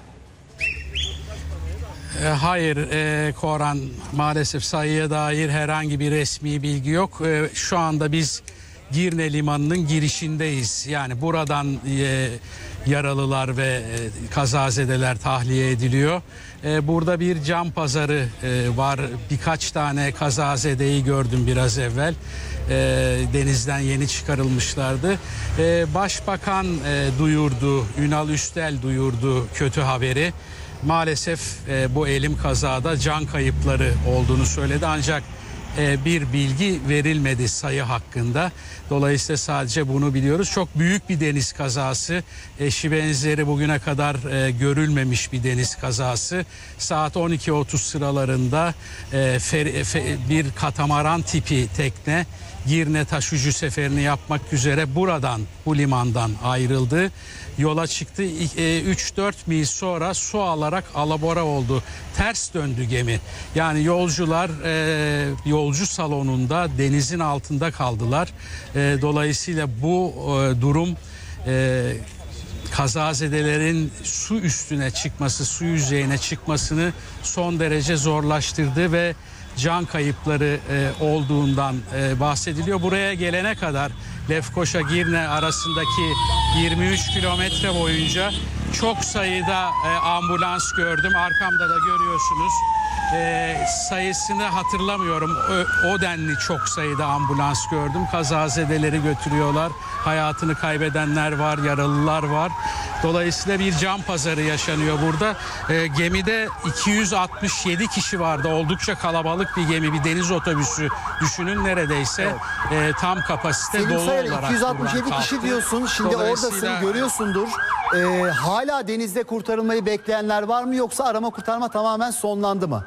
E, Hayır e, Koran, maalesef sayıya dair herhangi bir resmi bilgi yok. E, şu anda biz Girne Limanı'nın girişindeyiz. Yani buradan e, yaralılar ve e, kazazedeler tahliye ediliyor. E, burada bir can pazarı e, var. Birkaç tane kazazedeyi gördüm biraz evvel. E, denizden yeni çıkarılmışlardı. E, Başbakan e, duyurdu, Ünal Üstel duyurdu kötü haberi. Maalesef e, bu elim kazada can kayıpları olduğunu söyledi, ancak e, bir bilgi verilmedi sayı hakkında. Dolayısıyla sadece bunu biliyoruz. Çok büyük bir deniz kazası, eşi benzeri bugüne kadar e, görülmemiş bir deniz kazası. Saat on iki otuz sıralarında e, fer, fe, bir katamaran tipi tekne Girne taşucu seferini yapmak üzere buradan, bu limandan ayrıldı. Yola çıktı. üç dört mil sonra su alarak alabora oldu. Ters döndü gemi. Yani yolcular e, yolcu salonunda denizin altında kaldılar. E, dolayısıyla bu e, durum e, kazazedelerin su üstüne çıkması, su yüzeyine çıkmasını son derece zorlaştırdı ve can kayıpları e, olduğundan e, bahsediliyor. Buraya gelene kadar Lefkoşa-Girne arasındaki yirmi üç kilometre boyunca çok sayıda e, ambulans gördüm. Arkamda da görüyorsunuz. E, sayısını hatırlamıyorum. O, o denli çok sayıda ambulans gördüm. Kazazedeleri götürüyorlar. Hayatını kaybedenler var, yaralılar var. Dolayısıyla bir can pazarı yaşanıyor burada. E, gemide iki yüz altmış yedi kişi vardı. Oldukça kalabalık bir gemi, bir deniz otobüsü düşünün, neredeyse evet. e, tam kapasite Selim dolu Sayar, olarak iki yüz altmış yedi kişi diyorsun. Şimdi oradasın, görüyorsundur. E, hala denizde kurtarılmayı bekleyenler var mı, yoksa arama kurtarma tamamen sonlandı mı?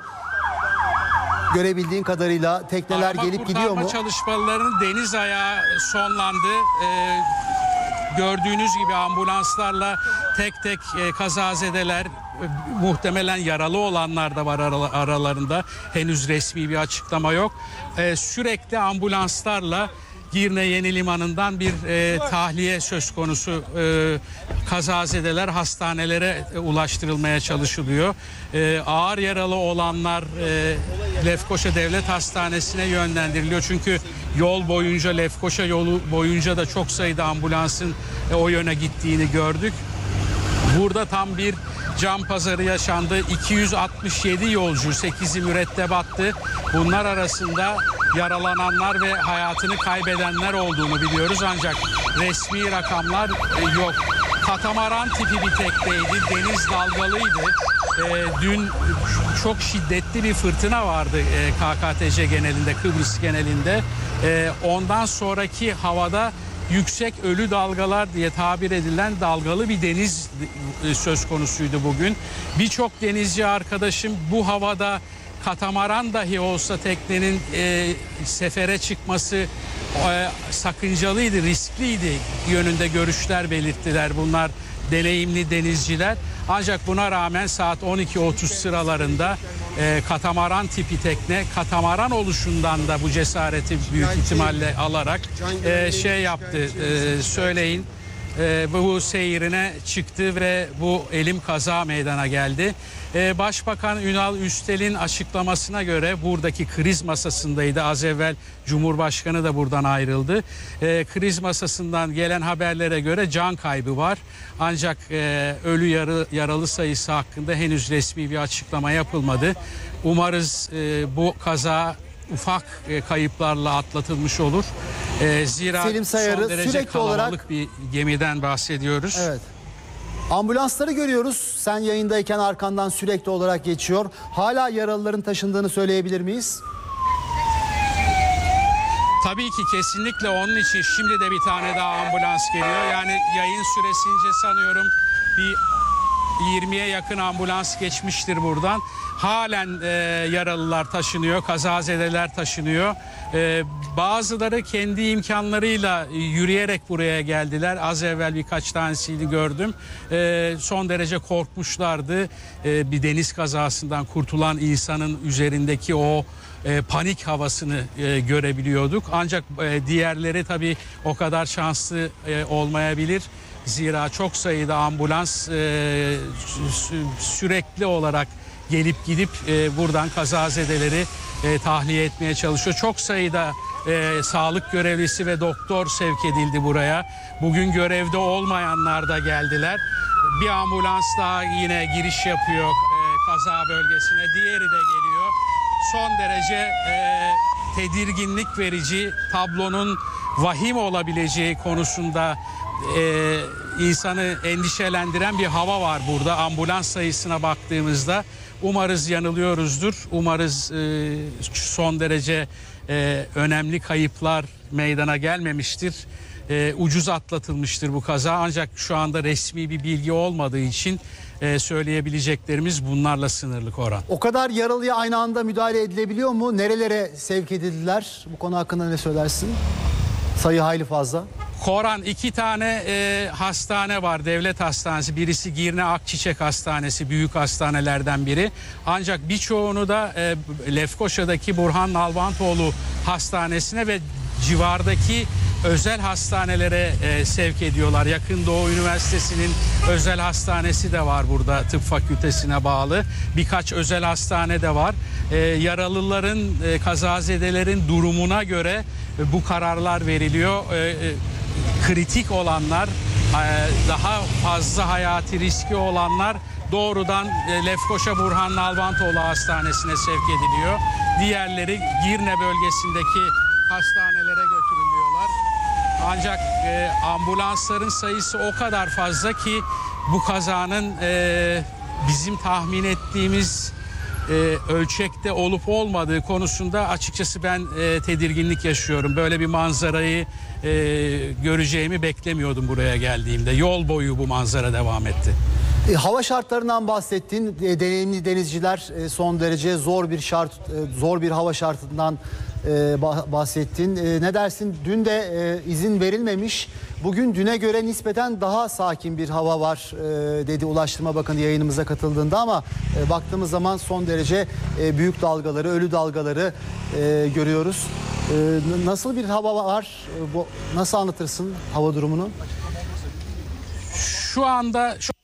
Görebildiğin kadarıyla tekneler arama gelip gidiyor mu? Arama çalışmalarının deniz ayağı sonlandı. E, gördüğünüz gibi ambulanslarla tek tek e, kazazedeler, e, muhtemelen yaralı olanlar da var aralarında. Henüz resmi bir açıklama yok. E, sürekli ambulanslarla Girne Yeni Limanı'ndan bir e, tahliye söz konusu. E, kazazedeler hastanelere e, ulaştırılmaya çalışılıyor. E, ağır yaralı olanlar e, Lefkoşa Devlet Hastanesi'ne yönlendiriliyor. Çünkü yol boyunca, Lefkoşa yolu boyunca da çok sayıda ambulansın e, o yöne gittiğini gördük. Burada tam bir can pazarı yaşandı. iki yüz altmış yedi yolcu, sekizi mürettebattı. Bunlar arasında yaralananlar ve hayatını kaybedenler olduğunu biliyoruz, ancak resmi rakamlar yok. Katamaran tipi bir tekneydi, deniz dalgalıydı. E, dün çok şiddetli bir fırtına vardı e, K K T C genelinde, Kıbrıs genelinde. E, ondan sonraki havada yüksek ölü dalgalar diye tabir edilen dalgalı bir deniz söz konusuydu bugün. Birçok denizci arkadaşım bu havada katamaran dahi olsa teknenin e, sefere çıkması e, sakıncalıydı, riskliydi yönünde görüşler belirttiler bunlar deneyimli denizciler. Ancak buna rağmen saat on iki otuz sıralarında e, katamaran tipi tekne, katamaran oluşundan da bu cesareti büyük ihtimalle alarak e, şey yaptı, e, söyleyin. e, bu seyrine çıktı ve bu elim kaza meydana geldi. E, Başbakan Ünal Üstel'in açıklamasına göre buradaki kriz masasındaydı. Az evvel Cumhurbaşkanı da buradan ayrıldı. E, kriz masasından gelen haberlere göre can kaybı var. Ancak e, ölü yarı, yaralı sayısı hakkında henüz resmi bir açıklama yapılmadı. Umarız e, bu kaza ufak e, kayıplarla atlatılmış olur. E, zira Selim Sayar'ı son derece sürekli kalabalık olarak- bir gemiden bahsediyoruz. Evet. Ambulansları görüyoruz. Sen yayındayken arkandan sürekli olarak geçiyor. Hala yaralıların taşındığını söyleyebilir miyiz? Tabii ki kesinlikle onun için şimdi de bir tane daha ambulans geliyor. Yani yayın süresince sanıyorum bir yirmiye yakın ambulans geçmiştir buradan. Halen e, yaralılar taşınıyor, kazazedeler taşınıyor. E, bazıları kendi imkanlarıyla e, yürüyerek buraya geldiler. Az evvel birkaç tanesini gördüm. E, son derece korkmuşlardı. E, bir deniz kazasından kurtulan insanın üzerindeki o e, panik havasını e, görebiliyorduk. Ancak e, diğerleri tabii o kadar şanslı e, olmayabilir. Zira çok sayıda ambulans e, sü- sürekli olarak gelip gidip e, buradan kazazedeleri e, tahliye etmeye çalışıyor. Çok sayıda e, sağlık görevlisi ve doktor sevk edildi buraya. Bugün görevde olmayanlar da geldiler. Bir ambulans daha yine giriş yapıyor e, kaza bölgesine. Diğeri de geliyor. Son derece e, tedirginlik verici, tablonun vahim olabileceği konusunda e, insanı endişelendiren bir hava var burada. Ambulans sayısına baktığımızda umarız yanılıyoruzdur. Umarız e, son derece e, önemli kayıplar meydana gelmemiştir. E, ucuz atlatılmıştır bu kaza. Ancak şu anda resmi bir bilgi olmadığı için e, söyleyebileceklerimiz bunlarla sınırlı Koran. O kadar yaralıya aynı anda müdahale edilebiliyor mu? Nerelere sevk edildiler? Bu konu hakkında ne söylersin? Sayı hayli fazla. Koran iki tane e, hastane var, devlet hastanesi. Birisi Girne Akçiçek Hastanesi, büyük hastanelerden biri. Ancak birçoğunu da e, Lefkoşa'daki Burhan Nalbantoğlu Hastanesi'ne ve civardaki özel hastanelere e, sevk ediyorlar. Yakın Doğu Üniversitesi'nin özel hastanesi de var burada, tıp fakültesine bağlı. Birkaç özel hastane de var. E, yaralıların, e, kazazedelerin durumuna göre e, bu kararlar veriliyor. E, e, kritik olanlar, daha fazla hayati riski olanlar doğrudan Lefkoşa Burhan Nalbantoğlu Hastanesi'ne sevk ediliyor. Diğerleri Girne bölgesindeki hastanelere götürülüyorlar. Ancak e, ambulansların sayısı o kadar fazla ki bu kazanın e, bizim tahmin ettiğimiz e, ölçekte olup olmadığı konusunda açıkçası ben e, tedirginlik yaşıyorum. Böyle bir manzarayı e, göreceğimi beklemiyordum buraya geldiğimde. Yol boyu bu manzara devam etti. E, hava şartlarından bahsettin. E, deneyimli denizciler e, son derece zor bir şart, e, zor bir hava şartından e, bah- bahsettin. E, ne dersin? Dün de e, izin verilmemiş. Bugün düne göre nispeten daha sakin bir hava var e, dedi Ulaştırma Bakanı yayınımıza katıldığında, ama e, baktığımız zaman son derece e, büyük dalgaları, ölü dalgaları e, görüyoruz. E, n- nasıl bir hava var? E, bu, nasıl anlatırsın hava durumunu? Şu anda şu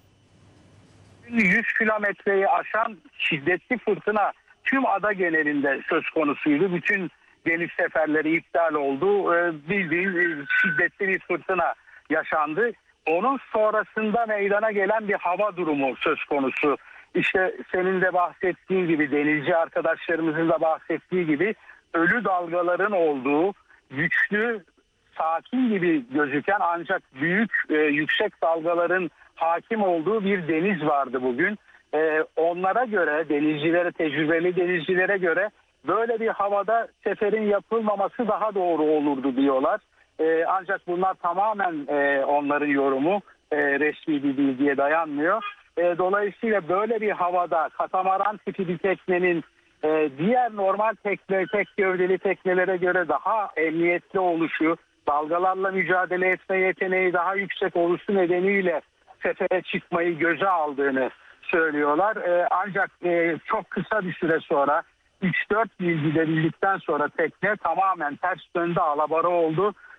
yüz kilometreyi aşan şiddetli fırtına tüm ada genelinde söz konusuydu. Bütün deniz seferleri iptal oldu. Ee, Bildiğin şiddetli bir fırtına yaşandı. Onun sonrasında meydana gelen bir hava durumu söz konusu. İşte senin de bahsettiğin gibi, denizci arkadaşlarımızın da bahsettiği gibi ölü dalgaların olduğu, güçlü, sakin gibi gözüken ancak büyük, e, yüksek dalgaların hakim olduğu bir deniz vardı bugün. Ee, onlara göre, denizcilere, tecrübeli denizcilere göre böyle bir havada seferin yapılmaması daha doğru olurdu diyorlar. Ee, ancak bunlar tamamen e, onların yorumu, e, resmi bir bilgiye dayanmıyor. E, dolayısıyla böyle bir havada katamaran tipi bir teknenin e, diğer normal tekne, tek gövdeli teknelere göre daha emniyetli oluşu, dalgalarla mücadele etme yeteneği daha yüksek oluşu nedeniyle sefere çıkmayı göze aldığını söylüyorlar. Ee, ancak e, çok kısa bir süre sonra üç dört mil gidebildikten sonra tekne tamamen ters döndü, alabora oldu.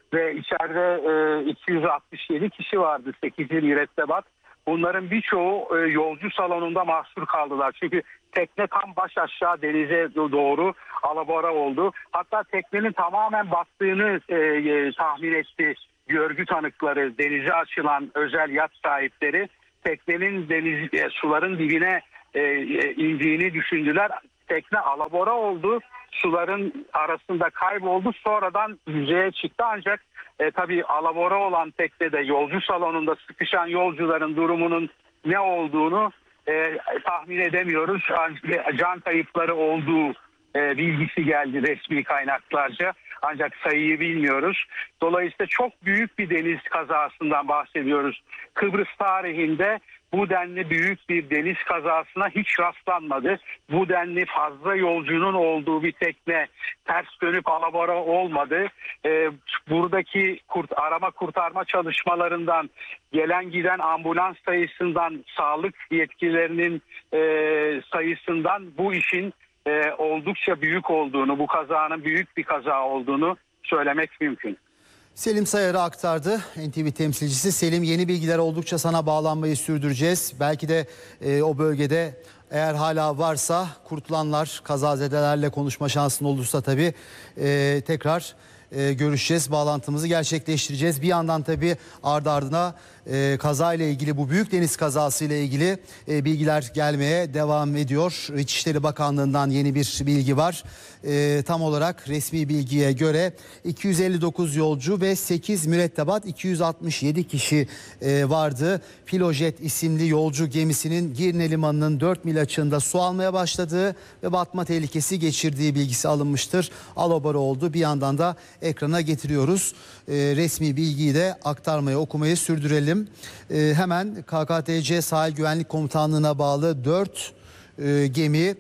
ve içeride e, iki yüz altmış yedi kişi vardı, sekizi mürettebat. Bunların birçoğu e, yolcu salonunda mahsur kaldılar. Çünkü tekne tam baş aşağı denize doğru alabora oldu. Hatta teknenin tamamen battığını e, e, tahmin etti görgü tanıkları, denize açılan özel yat sahipleri. Teknenin deniz e, suların dibine e, e, indiğini düşündüler. Tekne alabora oldu. Suların arasında kayboldu. Sonradan yüzeye çıktı ancak e, tabii alabora olan teknede yolcu salonunda sıkışan yolcuların durumunun ne olduğunu e, tahmin edemiyoruz. Can kayıpları olduğu e, bilgisi geldi resmi kaynaklarca. Ancak sayıyı bilmiyoruz. Dolayısıyla çok büyük bir deniz kazasından bahsediyoruz. Kıbrıs tarihinde bu denli büyük bir deniz kazasına hiç rastlanmadı. Bu denli fazla yolcunun olduğu bir tekne ters dönüp alabora olmadı. Ee, buradaki kurt, arama kurtarma çalışmalarından, gelen giden ambulans sayısından, sağlık yetkililerinin e, sayısından bu işin e, oldukça büyük olduğunu, bu kazanın büyük bir kaza olduğunu söylemek mümkün. Selim Sayar'ı aktardı N T V temsilcisi. Selim, yeni bilgiler oldukça sana bağlanmayı sürdüreceğiz. Belki de e, o bölgede eğer hala varsa kurtulanlar, kazazedelerle konuşma şansın olursa tabii e, tekrar e, görüşeceğiz. Bağlantımızı gerçekleştireceğiz. Bir yandan tabii ardı ardına e, kazayla ilgili, bu büyük deniz kazası ile ilgili e, bilgiler gelmeye devam ediyor. İçişleri Bakanlığı'ndan yeni bir bilgi var. E, tam olarak resmi bilgiye göre iki yüz elli dokuz yolcu ve sekiz mürettebat, iki yüz altmış yedi kişi e, vardı. Filojet isimli yolcu gemisinin Girne Limanı'nın dört mil açığında su almaya başladığı ve batma tehlikesi geçirdiği bilgisi alınmıştır. Alabora oldu. Bir yandan da ekrana getiriyoruz. E, resmi bilgiyi de aktarmaya, okumayı sürdürelim. E, hemen K K T C Sahil Güvenlik Komutanlığı'na bağlı dört e, gemi e,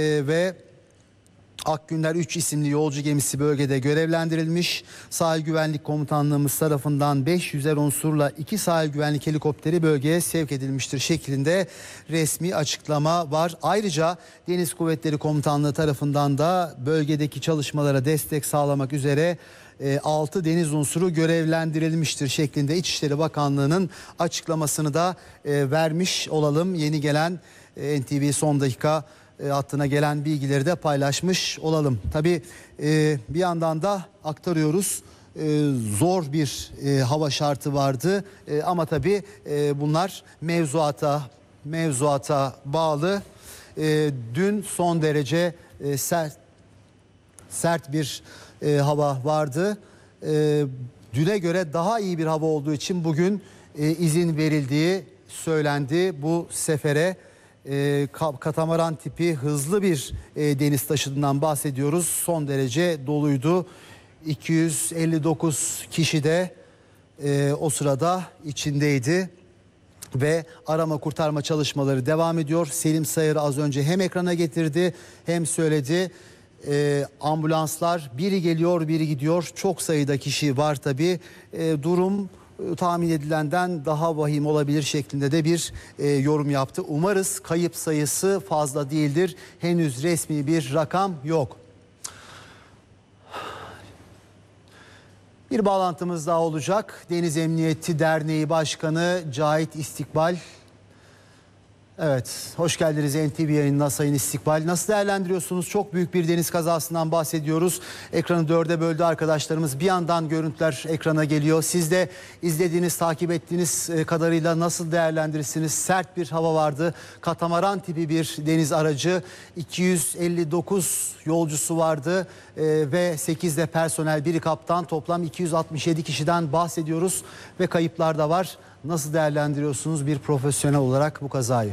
ve Akgünler üç isimli yolcu gemisi bölgede görevlendirilmiş. Sahil Güvenlik Komutanlığımız tarafından beş yüzer unsurla iki sahil güvenlik helikopteri bölgeye sevk edilmiştir şeklinde resmi açıklama var. Ayrıca Deniz Kuvvetleri Komutanlığı tarafından da bölgedeki çalışmalara destek sağlamak üzere altı deniz unsuru görevlendirilmiştir şeklinde İçişleri Bakanlığı'nın açıklamasını da vermiş olalım. Yeni gelen N T V son dakika hattına gelen bilgileri de paylaşmış olalım. Tabii e, bir yandan da aktarıyoruz. E, zor bir e, hava şartı vardı e, ama tabii e, bunlar mevzuata mevzuata bağlı. E, dün son derece e, sert sert bir e, hava vardı. E, düne göre daha iyi bir hava olduğu için bugün e, izin verildiği söylendi bu sefere. E, katamaran tipi hızlı bir e, deniz taşıdığından bahsediyoruz. Son derece doluydu. iki yüz elli dokuz kişi de e, o sırada içindeydi. Ve arama kurtarma çalışmaları devam ediyor. Selim Sayar'ı az önce hem ekrana getirdi hem söyledi. E, ambulanslar biri geliyor biri gidiyor. Çok sayıda kişi var tabii. E, durum tahmin edilenden daha vahim olabilir şeklinde de bir e, yorum yaptı. Umarız kayıp sayısı fazla değildir. Henüz resmi bir rakam yok. Bir bağlantımız daha olacak. Deniz Emniyeti Derneği Başkanı Cahit İstikbal. Evet, hoş geldiniz N T V yayınına Sayın İstikbal. Nasıl değerlendiriyorsunuz? Çok büyük bir deniz kazasından bahsediyoruz. Ekranı dörde böldü arkadaşlarımız. Bir yandan görüntüler ekrana geliyor. Siz de izlediğiniz, takip ettiğiniz kadarıyla nasıl değerlendirirsiniz? Sert bir hava vardı. Katamaran tipi bir deniz aracı. iki yüz elli dokuz yolcusu vardı ve sekiz de personel, biri kaptan, toplam iki yüz altmış yedi kişiden bahsediyoruz ve kayıplar da var. Nasıl değerlendiriyorsunuz bir profesyonel olarak bu kazayı?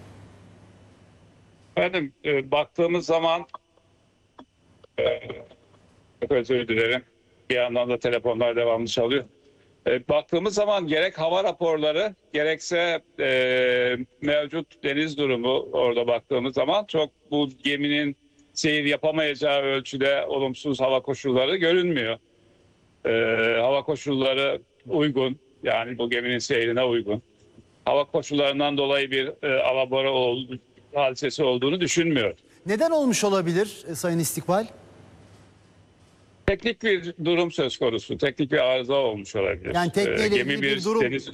Efendim e, baktığımız zaman e, çok özür dilerim. Bir yandan da telefonlar devamlı çalıyor. E, baktığımız zaman gerek hava raporları gerekse e, mevcut deniz durumu orada baktığımız zaman çok bu geminin seyir yapamayacağı ölçüde olumsuz hava koşulları görünmüyor. E, hava koşulları uygun. Yani bu geminin seyrine uygun. Hava koşullarından dolayı bir e, alabora oldu, hadisesi olduğunu düşünmüyorum. Neden olmuş olabilir Sayın İstikbal? Teknik bir durum söz konusu. Teknik bir arıza olmuş olabilir. Yani tekneyle Ee, gemi ilgili bir durum. Deniz,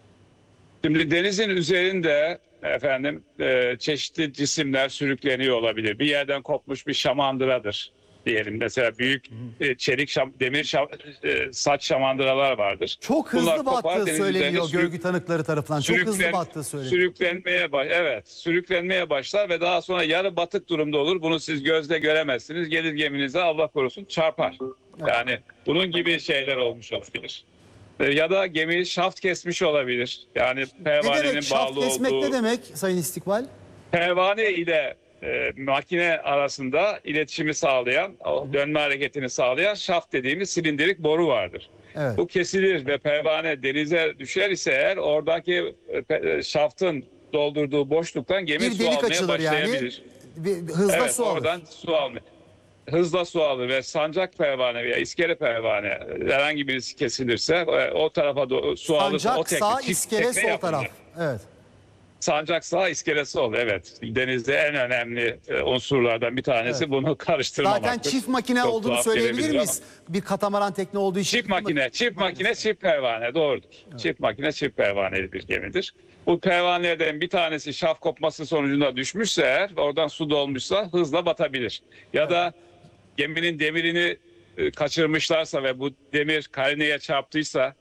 şimdi denizin üzerinde efendim e, çeşitli cisimler sürükleniyor olabilir. Bir yerden kopmuş bir şamandıradır diyelim. Mesela büyük e, çelik şam, demir şam, e, saç şamandıralar vardır. Çok hızlı Bunlar kopar, battığı deniz söyleniyor üzerinde sürük- görgü tanıkları tarafından. Çok hızlı Sürüklen- battığı söyleniyor. Sürüklenmeye baş, evet, sürüklenmeye başlar ve daha sonra yarı batık durumda olur. Bunu siz gözle göremezsiniz. Gelir geminize Allah korusun çarpar. Yani bunun gibi şeyler olmuş olabilir. E, Ya da gemi şaft kesmiş olabilir. Yani Ne pervanenin demek şaft bağlı kesmek olduğu ne demek Sayın İstikbal? pervane ile e, makine arasında iletişimi sağlayan, o dönme hareketini sağlayan şaft dediğimiz silindirik boru vardır. Evet. Bu kesilir ve pervane denize düşer ise eğer oradaki e, pe- e, şaftın doldurduğu boşluktan gemi Bir su delik almaya açılır yani. başlayabilir. Bir, bir hızla Evet, su alır. oradan su almaya. Hızla su alır ve sancak pervane veya iskele pervane e, herhangi birisi kesilirse e, o tarafa do- su alırsa o Sancak tekne, sağ, çift iskele tekne sol yapılır. taraf. Evet. Sancak sağ iskelesi olur. Evet. Denizde en önemli e, unsurlardan bir tanesi Evet. bunu karıştırmamaktır. Zaten çift makine Çok olduğunu tuhaf söyleyebilir gelebilir miyiz? Bir katamaran tekne olduğu için. Çift makine, çift makine, çift pervane doğrudur. Çift makine, çift pervaneli bir gemidir. Bu pervanelerden bir tanesi şaft kopması sonucunda düşmüşse eğer, oradan su dolmuşsa hızla batabilir. Ya da geminin demirini e, kaçırmışlarsa ve bu demir karineye çarptıysa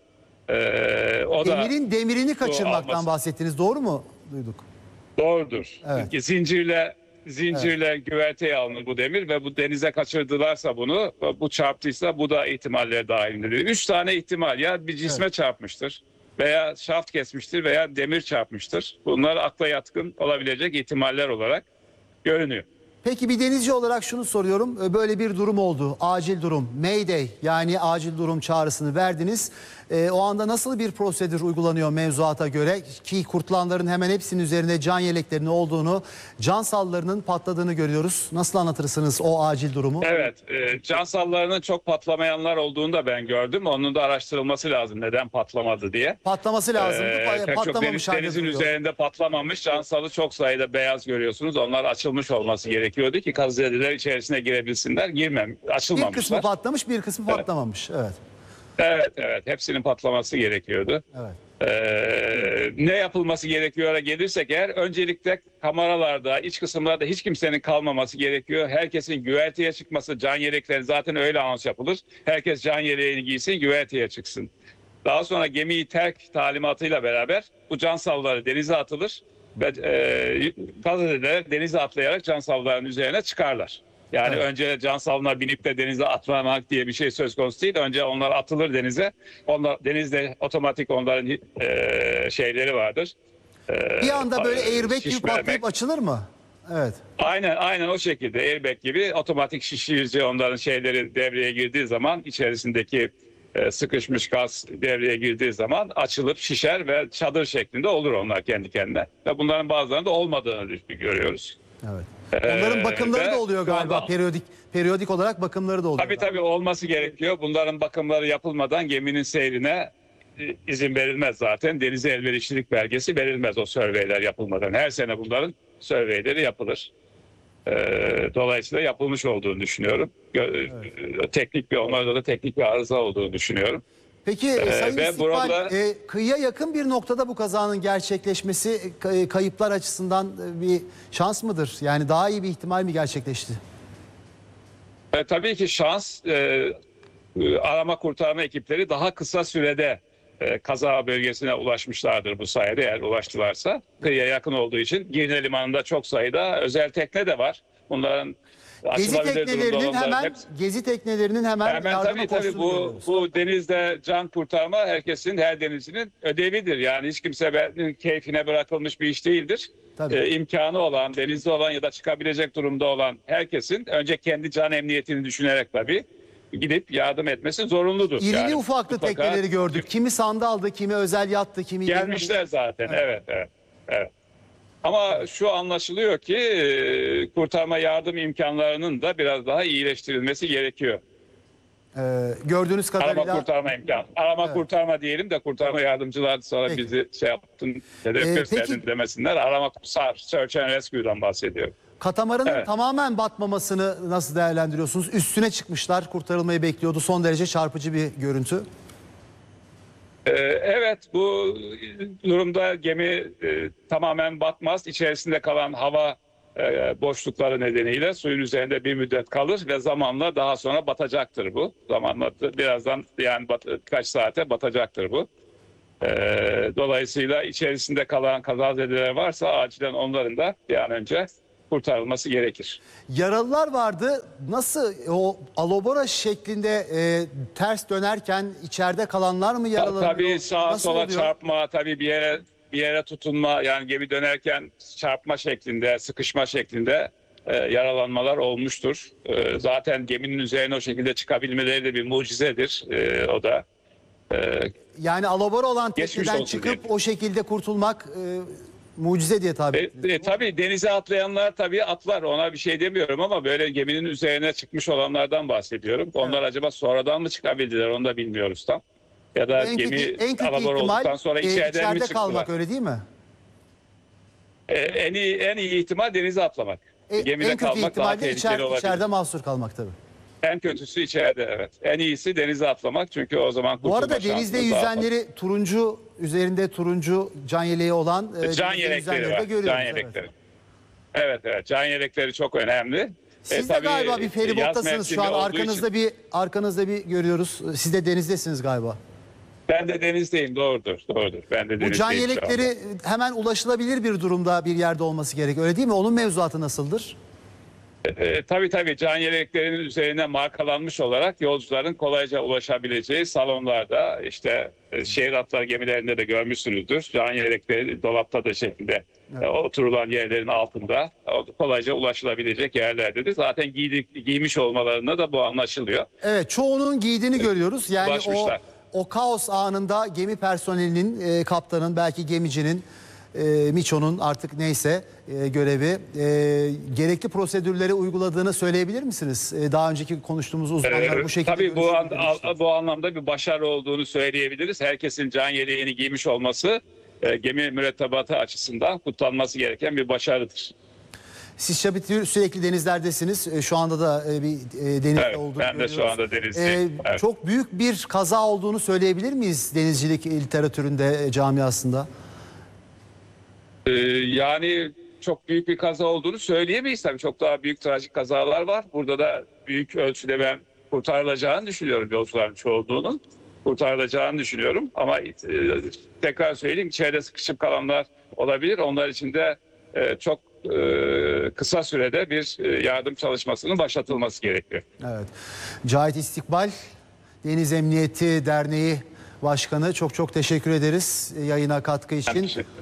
e, o da Demirin demirini kaçırmaktan alması. bahsettiniz. Doğru mu? Duyduk. doğrudur. Evet. Zincirle zincirle güverteye alınır bu demir ve bu denize kaçırdılarsa bunu, bu çarptıysa bu da ihtimaller dahilindedir. Üç tane ihtimal, ya bir cisme çarpmıştır veya şaft kesmiştir veya demir çarpmıştır. Bunlar akla yatkın olabilecek ihtimaller olarak görünüyor. Peki bir denizci olarak şunu soruyorum. Böyle bir durum oldu. Acil durum. Mayday yani acil durum çağrısını verdiniz. Ee, o anda nasıl bir prosedür uygulanıyor mevzuata göre? Ki kurtulanların hemen hepsinin üzerinde can yeleklerinin olduğunu, can sallarının patladığını görüyoruz. Nasıl anlatırsınız o acil durumu? Evet, e, can sallarının çok patlamayanlar olduğunu da ben gördüm. Onun da araştırılması lazım neden patlamadı diye. Patlaması lazımdı. Ee, Pa- pek çok patlamamış deniz, halde denizin duruyor. üzerinde patlamamış cansalı çok sayıda beyaz görüyorsunuz. Onlar açılmış olması gerekiyordu ki kazıyedeler içerisine girebilsinler. Girmem, Bir açılmamışlar. kısmı patlamış, bir kısmı patlamamış. Evet. Evet, evet. Hepsinin patlaması gerekiyordu. Evet. Ee, ne yapılması gerekiyor'a gelirsek eğer, öncelikle kameralarda, iç kısımlarda hiç kimsenin kalmaması gerekiyor. Herkesin güverteye çıkması, can yelekleri zaten öyle anons yapılır. Herkes can yeleğini giysin, güverteye çıksın. Daha sonra gemiyi terk talimatıyla beraber bu can savları denize atılır ve e, gazeteler denize atlayarak can savlarının üzerine çıkarlar. Yani Evet. önce can savına binip de denize atlamak diye bir şey söz konusu değil. Önce onlar atılır denize. Onlar denizde otomatik onların e, şeyleri vardır. E, Bir anda böyle airbag gibi şiş patlayıp vermek. açılır mı? Evet. Aynen aynen o şekilde airbag gibi otomatik şişirici onların şeyleri devreye girdiği zaman içerisindeki e, sıkışmış gaz devreye girdiği zaman açılıp şişer ve çadır şeklinde olur onlar kendi kendine. Ve bunların bazılarında olmadığını görüyoruz. Evet. Onların bakımları ve da oluyor şu anda- galiba. Periyodik periyodik olarak bakımları da oluyor. Tabii tabii olması gerekiyor. Bunların bakımları yapılmadan geminin seyrine e, izin verilmez zaten. Denize elverişlilik belgesi verilmez o surveyler yapılmadan. Her sene bunların surveyleri yapılır. Ee, dolayısıyla yapılmış olduğunu düşünüyorum. Gö- e, Teknik bir, onlarda da teknik bir arıza olduğunu düşünüyorum. Peki Sayın ve İstikbal, burada- e, kıyıya yakın bir noktada bu kazanın gerçekleşmesi e, kay- kayıplar açısından e, bir şans mıdır? Yani daha iyi bir ihtimal mi gerçekleşti? E, tabii ki şans, e, e, arama kurtarma ekipleri daha kısa sürede e, kaza bölgesine ulaşmışlardır bu sayede, eğer ulaştılarsa. Kıyıya yakın olduğu için Girne Limanı'nda çok sayıda özel tekne de var. Bunların Gezi açılabilir durumda teknelerinin olanların hemen hepsi- gezi teknelerinin hemen, Hemen yardıma tabii tabii koştuğunu bu görüyoruz. bu denizde can kurtarma herkesin, her denizcinin ödevidir. Yani hiç kimse be- keyfine bırakılmış bir iş değildir. Tabii. Ee, imkanı olan, denizde olan ya da çıkabilecek durumda olan herkesin önce kendi can emniyetini düşünerek tabii gidip yardım etmesi zorunludur. İrili Yani ufaklı mutlaka tekneleri gördük. Kimi sandaldı, kimi özel yattı, kimi gelmişler zaten. Evet, evet, evet. Ama şu anlaşılıyor ki e, kurtarma yardım imkanlarının da biraz daha iyileştirilmesi gerekiyor. E, gördüğünüz Arama kadarıyla kurtarma imkanı. Arama Evet. kurtarma diyelim de kurtarma yardımcılar sonra Peki. bizi şey yaptın, hedef Ee, gösterdin peki- demesinler. Arama, search and rescue'dan bahsediyorum. Katamaranın Evet. tamamen batmamasını nasıl değerlendiriyorsunuz? Üstüne çıkmışlar, kurtarılmayı bekliyordu. Son derece çarpıcı bir görüntü. Ee, Evet, bu durumda gemi e, tamamen batmaz. İçerisinde kalan hava e, boşlukları nedeniyle suyun üzerinde bir müddet kalır ve zamanla daha sonra batacaktır bu. Zamanla birazdan yani bat, birkaç saate batacaktır bu. Ee, Dolayısıyla içerisinde kalan kazazedeler varsa acilen onların da bir an önce kurtarılması gerekir. Yaralılar vardı. Nasıl o alabora şeklinde e, ters dönerken içeride kalanlar mı Ta- yaralanıyor? Tabii sağa Nasıl sola oluyor? çarpma, tabii bir yere bir yere tutunma, yani gemi dönerken çarpma şeklinde, sıkışma şeklinde e, yaralanmalar olmuştur. E, zaten geminin üzerine o şekilde çıkabilmeleri de bir mucizedir. E, o da. E, Yani alabora olan Geçmiş tekneden olsun çıkıp diyelim. o şekilde kurtulmak e, mucize diye tabi e, ettiniz. e, tabii denize atlayanlar tabii atlar, ona bir şey demiyorum ama böyle geminin üzerine çıkmış olanlardan bahsediyorum. Onlar acaba sonradan mı çıkabildiler onu da bilmiyoruz tam. Ya da En gemi kötü, en kötü alabora ihtimal olduktan sonra e, içeriden mi içeride çıktılar? kalmak, öyle değil mi? E, en iyi en iyi ihtimal denize atlamak. E, Gemide en kötü kalmak daha ihtimalle tehlikeli içer, olabilir. içeride mahsur kalmak tabii. En kötüsü içeride, evet. En iyisi denize atlamak çünkü o zaman Bu kurtulma arada denizde şansınız daha fazla. yüzenleri turuncu, üzerinde turuncu can yeleği olan e, Can denizde yelekleri yüzenleri de var. görüyoruz. Can evet. yelekleri. Evet evet. Can yelekleri çok önemli. Siz E, de tabii, galiba bir yaz feribottasınız şu an. mevsimi olduğu Arkanızda için- bir arkanızda bir görüyoruz. Siz de denizdesiniz galiba. Ben de denizdeyim, doğrudur. Doğrudur. Ben de Bu denizdeyim. can şu anda. yelekleri hemen ulaşılabilir bir durumda bir yerde olması gerek. Öyle değil mi? Onun mevzuatı nasıldır? E, tabii tabii can yeleklerinin üzerine markalanmış olarak yolcuların kolayca ulaşabileceği salonlarda, işte e, şehir atları gemilerinde de görmüşsünüzdür. Can yelekleri dolapta da şekilde e, oturulan yerlerin altında e, kolayca ulaşılabilecek yerlerdedir. Zaten giydik, giymiş olmalarında da bu anlaşılıyor. Evet, çoğunun giydiğini görüyoruz. Yani o ulaşmışlar. o kaos anında gemi personelinin, e, kaptanın, belki gemicinin, e, Miço'nun artık neyse e, görevi, e, gerekli prosedürleri uyguladığını söyleyebilir misiniz? E, daha önceki konuştuğumuz uzmanlar Ee, bu şekilde Tabii bu, görüşünü an, belirtmişti. bu anlamda bir başarı olduğunu söyleyebiliriz. Herkesin can yeleğini giymiş olması e, gemi mürettebatı açısından kutlanması gereken bir başarıdır. Siz tabii sürekli denizlerdesiniz. E, Şu anda da e, bir e, denizde Evet, olduğunu ben de şu görüyoruz. anda denizdeyim. E, Evet. Çok büyük bir kaza olduğunu söyleyebilir miyiz denizcilik literatüründe, e, camiasında? Ee, yani çok büyük bir kaza olduğunu söyleyemeyiz tabii. Çok daha büyük trajik kazalar var. Burada da büyük ölçüde ben kurtarılacağını düşünüyorum, yolcuların çoğunluğunun. Kurtarılacağını düşünüyorum ama e, tekrar söyleyeyim, içeride sıkışıp kalanlar olabilir. Onlar için de e, çok e, kısa sürede bir e, yardım çalışmasının başlatılması gerekiyor. Evet. Cahit İstikbal, Deniz Emniyeti Derneği Başkanı, çok çok teşekkür ederiz e, yayına katkı Ben için. teşekkür ederim.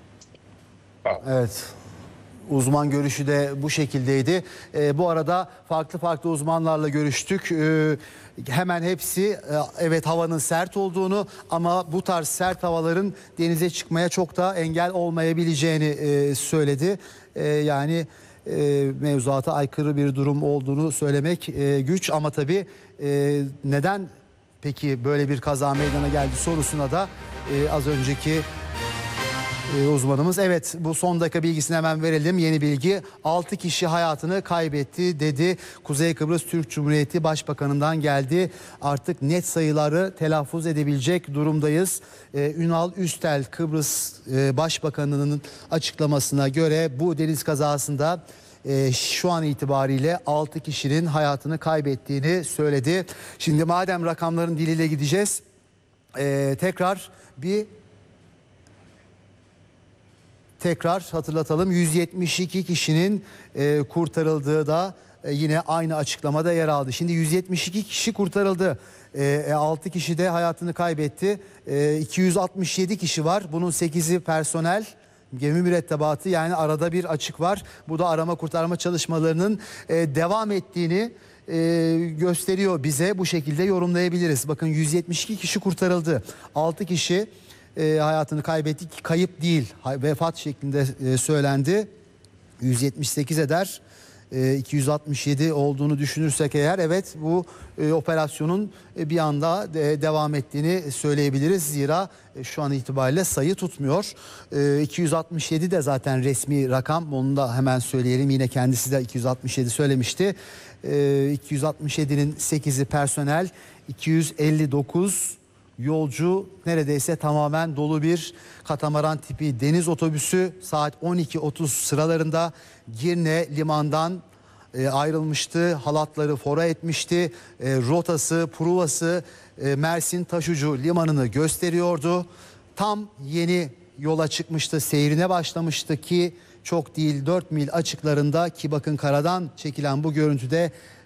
Evet. Uzman görüşü de bu şekildeydi. Ee, bu arada farklı farklı uzmanlarla görüştük. Ee, hemen hepsi e, evet havanın sert olduğunu ama bu tarz sert havaların denize çıkmaya çok da engel olmayabileceğini e, söyledi. E, yani e, mevzuata aykırı bir durum olduğunu söylemek e, güç ama tabii e, neden peki böyle bir kaza meydana geldi sorusuna da e, az önceki Ee, uzmanımız, evet, bu son dakika bilgisini hemen verelim. Yeni bilgi, altı kişi hayatını kaybetti dedi. Kuzey Kıbrıs Türk Cumhuriyeti Başbakanı'ndan geldi. Artık net sayıları telaffuz edebilecek durumdayız. Ee, Ünal Üstel, Kıbrıs e, Başbakanı'nın açıklamasına göre bu deniz kazasında e, şu an itibariyle altı kişinin hayatını kaybettiğini söyledi. Şimdi madem rakamların diliyle gideceğiz, e, tekrar bir Tekrar hatırlatalım, yüz yetmiş iki kişinin e, kurtarıldığı da e, yine aynı açıklamada yer aldı. Şimdi yüz yetmiş iki kişi kurtarıldı. E, altı kişi de hayatını kaybetti. E, iki yüz altmış yedi kişi var. Bunun sekizi personel, gemi mürettebatı, yani arada bir açık var. Bu da arama kurtarma çalışmalarının e, devam ettiğini e, gösteriyor bize. Bu şekilde yorumlayabiliriz. Bakın, yüz yetmiş iki kişi kurtarıldı. altı kişi E, hayatını kaybetti. Kayıp değil, vefat şeklinde e, söylendi. yüz yetmiş sekiz eder. e, iki yüz altmış yedi olduğunu düşünürsek eğer, evet bu e, operasyonun e, bir anda de, devam ettiğini söyleyebiliriz. Zira e, şu an itibariyle sayı tutmuyor. E, iki yüz altmış yedi de zaten resmi rakam, onu da hemen söyleyelim. Yine kendisi de iki yüz altmış yedi söylemişti. E, iki yüz altmış yedinin sekizi personel, iki yüz elli dokuz yolcu, neredeyse tamamen dolu bir katamaran tipi deniz otobüsü saat on iki otuz sıralarında Girne limandan e, ayrılmıştı. Halatları fora etmişti. E, rotası, pruvası e, Mersin Taşucu limanını gösteriyordu. Tam yeni yola çıkmıştı, seyrine başlamıştı ki çok değil dört mil açıklarında, ki bakın karadan çekilen bu görüntüde